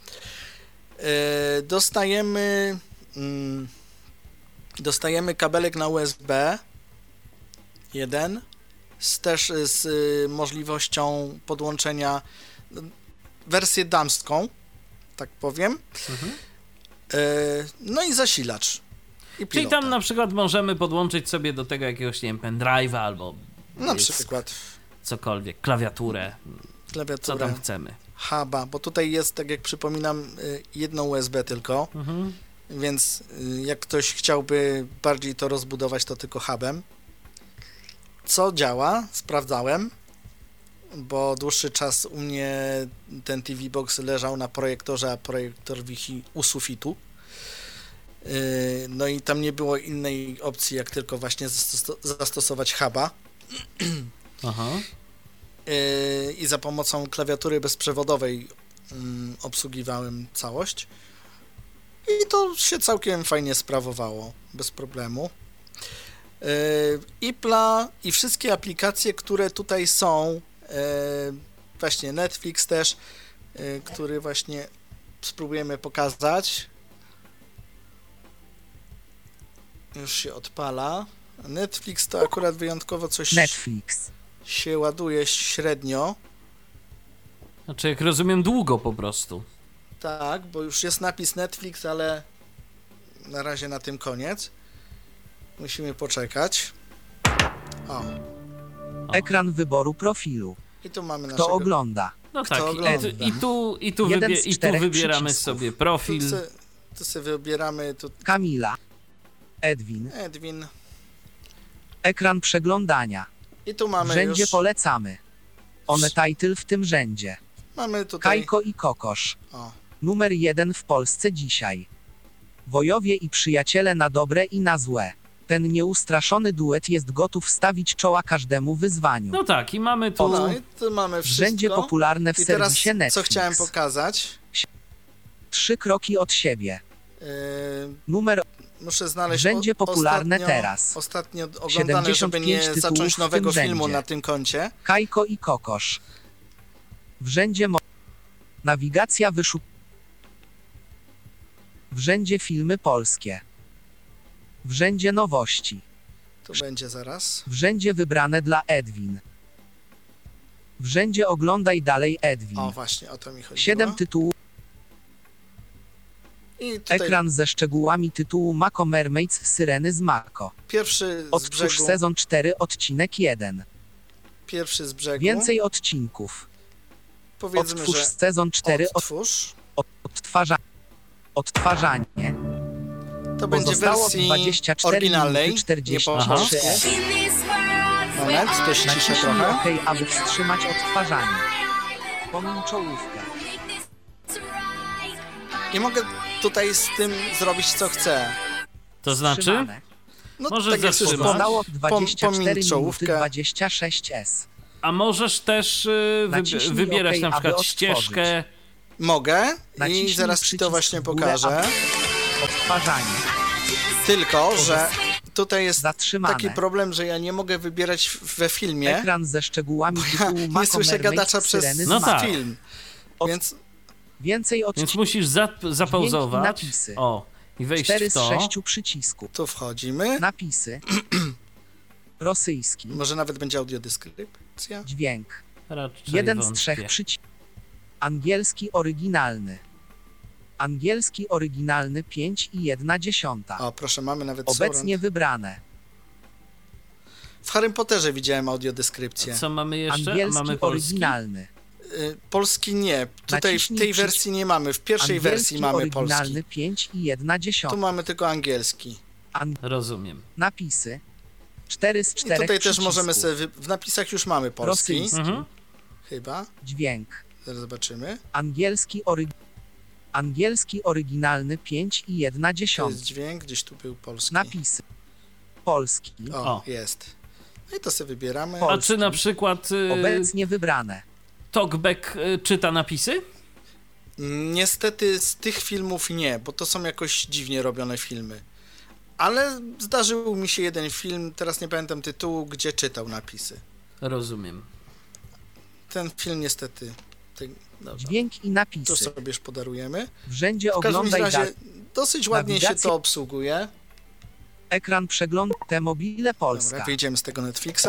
Y, dostajemy mm, dostajemy kabelek na U S B jeden, z, też z y, możliwością podłączenia, y, wersję damską, tak powiem. Mhm. Y, no i zasilacz. I czyli pilota. tam na przykład możemy podłączyć sobie do tego jakiegoś, nie wiem, pendrive'a albo Na dysk, przykład cokolwiek, klawiaturę, co klawiaturę, tam chcemy. huba, bo tutaj jest, tak jak przypominam, y, jedno U S B tylko, Mhm. więc y, jak ktoś chciałby bardziej to rozbudować, to tylko hubem. Co działa, sprawdzałem, bo dłuższy czas u mnie ten T V Box leżał na projektorze, a projektor wisi u sufitu. Yy, No i tam nie było innej opcji, jak tylko właśnie zastos- zastosować huba. Aha. Yy, I za pomocą klawiatury bezprzewodowej mm, obsługiwałem całość. I to się całkiem fajnie sprawowało, bez problemu. Yy, I P L A i wszystkie aplikacje, które tutaj są, yy, właśnie Netflix też, yy, który właśnie spróbujemy pokazać. Już się odpala. Netflix to akurat wyjątkowo coś Netflix. się ładuje średnio. Znaczy, jak rozumiem, długo po prostu. Tak, bo już jest napis Netflix, ale na razie na tym koniec. Musimy poczekać. O, Ekran wyboru profilu. i tu mamy Kto naszego... ogląda? No Kto tak, ogląda? i, tu- i tu, i tu, Jeden wybie, z i tu czterech wybieramy przycisków. sobie Tu profil. se, tu se wybieramy tu Kamila. Edwin. Edwin. Ekran przeglądania. I tu W mamy rzędzie już... polecamy. On title w tym rzędzie. Mamy tutaj... Kajko i Kokosz. O, Numer jeden w Polsce dzisiaj. Wojowie i przyjaciele na dobre i na złe. Ten nieustraszony duet jest gotów stawić czoła każdemu wyzwaniu. No tak, i mamy tu... no i tu mamy W wszystko. rzędzie popularne w I teraz serwisie Netflix. co chciałem pokazać? Trzy kroki od siebie. Yy, Numer muszę w znaleźć... rzędzie o- popularne ostatnio, teraz. Ostatnio oglądane, siedemdziesiąt żeby pięć nie tytułów zacząć w nowego tym filmu rzędzie. na tym koncie. Kajko i Kokosz. W rzędzie mo- nawigacja wyszuk... W rzędzie filmy polskie. W rzędzie nowości. To będzie zaraz. W rzędzie wybrane dla Edwin. W rzędzie oglądaj dalej Edwin. O, właśnie, o to mi chodziło. Siedem tytułów. I tutaj Ekran ze szczegółami tytułu Mako Mermaids Syreny z Mako. pierwszy z Odtwórz brzegu. sezon cztery, odcinek jeden. Pierwszy z brzegu. Więcej odcinków. powiedzmy, Odtwórz że sezon cztery. odtwórz. Od, odtwarza, odtwarzanie. To będzie w Pozostało wersji dwadzieścia cztery oryginalnej, minuty nie czterdzieści po Aha. polsku. Moment, to ściszę Naciśnij trochę. OK, aby wstrzymać odtwarzanie. Pomiń czołówkę. I mogę tutaj z tym zrobić co chcę. To znaczy? Wstrzymane. No, Możesz tak jak już zatrzymać. Pozostało pom- dwadzieścia cztery pomiń minuty czołówkę. dwadzieścia sześć es. A możesz też y, wybi- Naciśnij wybierać OK, na aby przykład otworzyć. ścieżkę. Mogę i Naciśnij zaraz ci to przycisk właśnie w górę, pokażę. aby- Odtwarzanie. Tylko, że tutaj jest Zatrzymane. taki problem, że ja nie mogę wybierać w- we filmie. Ekran ze szczegółami Ja tytułu nie Mako słyszę Mermaid gadacza przez Syreny No z tak. film. Od- Więc Więcej Więc odcinków. musisz zap- zapauzować. napisy. O, i wejść cztery w z to. sześciu przycisków. tu wchodzimy. Napisy. Rosyjski. Może nawet będzie audiodeskrypcja. Dźwięk. Raczej Jeden z wątpię. trzech przycisków. Angielski oryginalny. Angielski oryginalny pięć i jedna dziesiąta. O, proszę, mamy nawet Obecnie wybrane. W Harrym Potterze widziałem audiodeskrypcję. Co mamy jeszcze? Angielski Mamy polski. oryginalny. Y, Polski nie. Tutaj w Naciśnij tej przycisk. wersji nie mamy. W pierwszej Angielski wersji mamy oryginalny polski. pięć i jedna Tu dziesiąta. mamy tylko angielski. An- Rozumiem. napisy. cztery z I czterech tutaj też przycisków. możemy sobie... Wy... W napisach już mamy polski. Rosyjski. Mhm. Chyba. Dźwięk. Zaraz zobaczymy. Angielski ory... Angielski oryginalny pięć i jedna To jest dziesiąta. dźwięk, gdzieś tu był polski. Napisy. Polski. O, O. jest. No i to sobie wybieramy. Pol- A czy na przykład y, Obecnie wybrane. Talkback y, czyta napisy? Niestety z tych filmów nie, bo to są jakoś dziwnie robione filmy. Ale zdarzył mi się jeden film, teraz nie pamiętam tytułu, gdzie czytał napisy. Rozumiem. Ten film niestety... Ten... Dobra, Dźwięk i to napisy. sobie już podarujemy. W rzędzie W każdym oglądaj razie dat. dosyć ładnie się Nawigacja- to obsługuje. Ekran przegląd. Te mobile Polska. Dobra, wyjdziemy z tego Netflixa.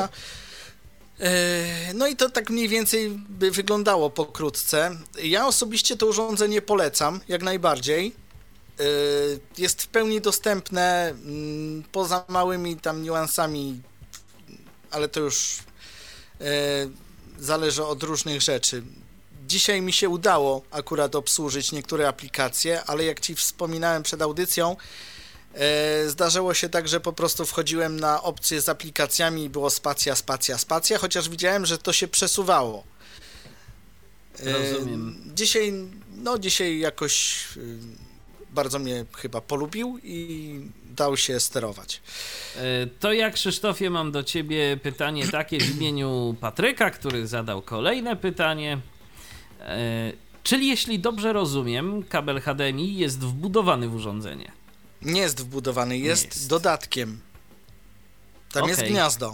E, No i to tak mniej więcej by wyglądało pokrótce. Ja osobiście to urządzenie polecam, jak najbardziej. E, Jest w pełni dostępne, mm, poza małymi tam niuansami, ale to już e, zależy od różnych rzeczy. Dzisiaj mi się udało akurat obsłużyć niektóre aplikacje, ale jak Ci wspominałem przed audycją, E, Zdarzyło się tak, że po prostu wchodziłem na opcję z aplikacjami i było spacja, spacja, spacja, chociaż widziałem, że to się przesuwało. E, Rozumiem. Dzisiaj, no dzisiaj jakoś y, bardzo mnie chyba polubił i dał się sterować. Y, To ja, Krzysztofie, mam do ciebie pytanie takie w imieniu Patryka, który zadał kolejne pytanie. Y, Czyli jeśli dobrze rozumiem, kabel H D M I jest wbudowany w urządzenie. Nie jest wbudowany, jest, jest. dodatkiem. Tam jest Okej. gniazdo.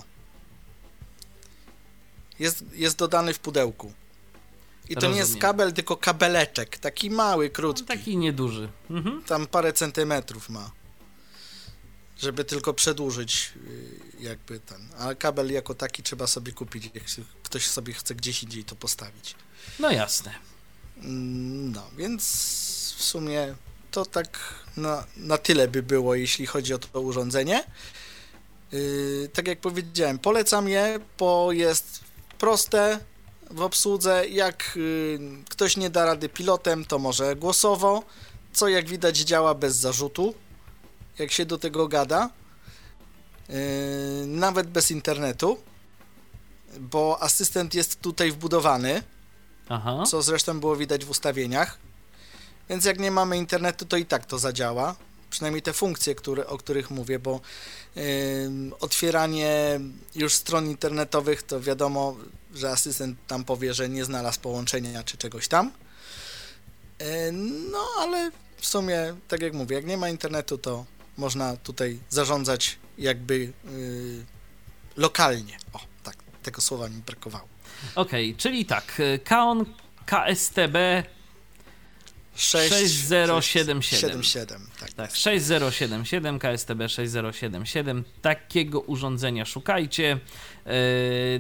Jest, jest dodany w pudełku. I to nie jest Rozumiem. kabel, tylko kabeleczek. Taki mały, krótki. Taki nieduży. Mhm. Tam parę centymetrów ma. Żeby tylko przedłużyć yy, jakby ten. A kabel jako taki trzeba sobie kupić, jak się- ktoś sobie chce gdzieś indziej to postawić. No jasne. Mm, No, więc w sumie to tak na, na tyle by było, jeśli chodzi o to urządzenie. Yy, tak jak powiedziałem, polecam je, bo jest proste w obsłudze. Jak yy, ktoś nie da rady pilotem, to może głosowo, co jak widać działa bez zarzutu, jak się do tego gada. Yy, nawet bez internetu, bo asystent jest tutaj wbudowany, Aha. co zresztą było widać w ustawieniach. Więc jak nie mamy internetu, to i tak to zadziała. Przynajmniej te funkcje, które, o których mówię, bo yy, otwieranie już stron internetowych, to wiadomo, że asystent tam powie, że nie znalazł połączenia czy czegoś tam. Yy, no, ale w sumie, tak jak mówię, jak nie ma internetu, to można tutaj zarządzać jakby yy, lokalnie. O, tak, tego słowa mi brakowało. Okej, czyli tak, Kaon K S T B sześć zero siedem siedem. siedem, tak. Tak, sześć zero siedem siedem, K S T B sześć zero siedem siedem. Takiego urządzenia szukajcie. Yy,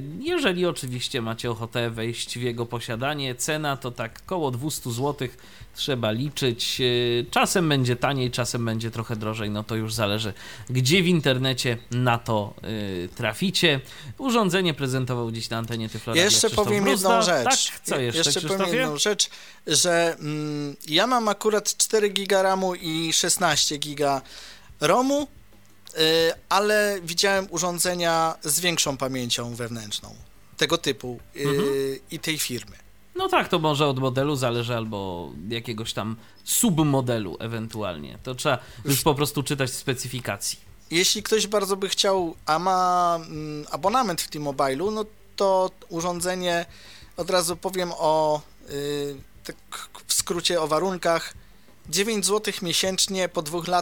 Jeżeli oczywiście macie ochotę wejść w jego posiadanie, cena to tak koło dwieście złotych trzeba liczyć. Czasem będzie taniej, czasem będzie trochę drożej, no to już zależy, gdzie w internecie na to y, traficie. Urządzenie prezentował dziś na antenie Tyfloradia Jeszcze Krzysztof powiem Bruzda. jedną rzecz. Tak, co jeszcze, Jeszcze powiem Krzysztofie? jedną rzecz, że mm, ja mam akurat cztery giga ramu i szesnaście giga romu, y, ale widziałem urządzenia z większą pamięcią wewnętrzną tego typu y, Mhm. i tej firmy. No tak, to może od modelu zależy, albo jakiegoś tam submodelu ewentualnie. To trzeba już po prostu czytać specyfikacji. Jeśli ktoś bardzo by chciał, a ma mm, abonament w T-Mobile'u, no to urządzenie, od razu powiem o, y, tak w skrócie o warunkach, dziewięć złotych miesięcznie po dwóch latach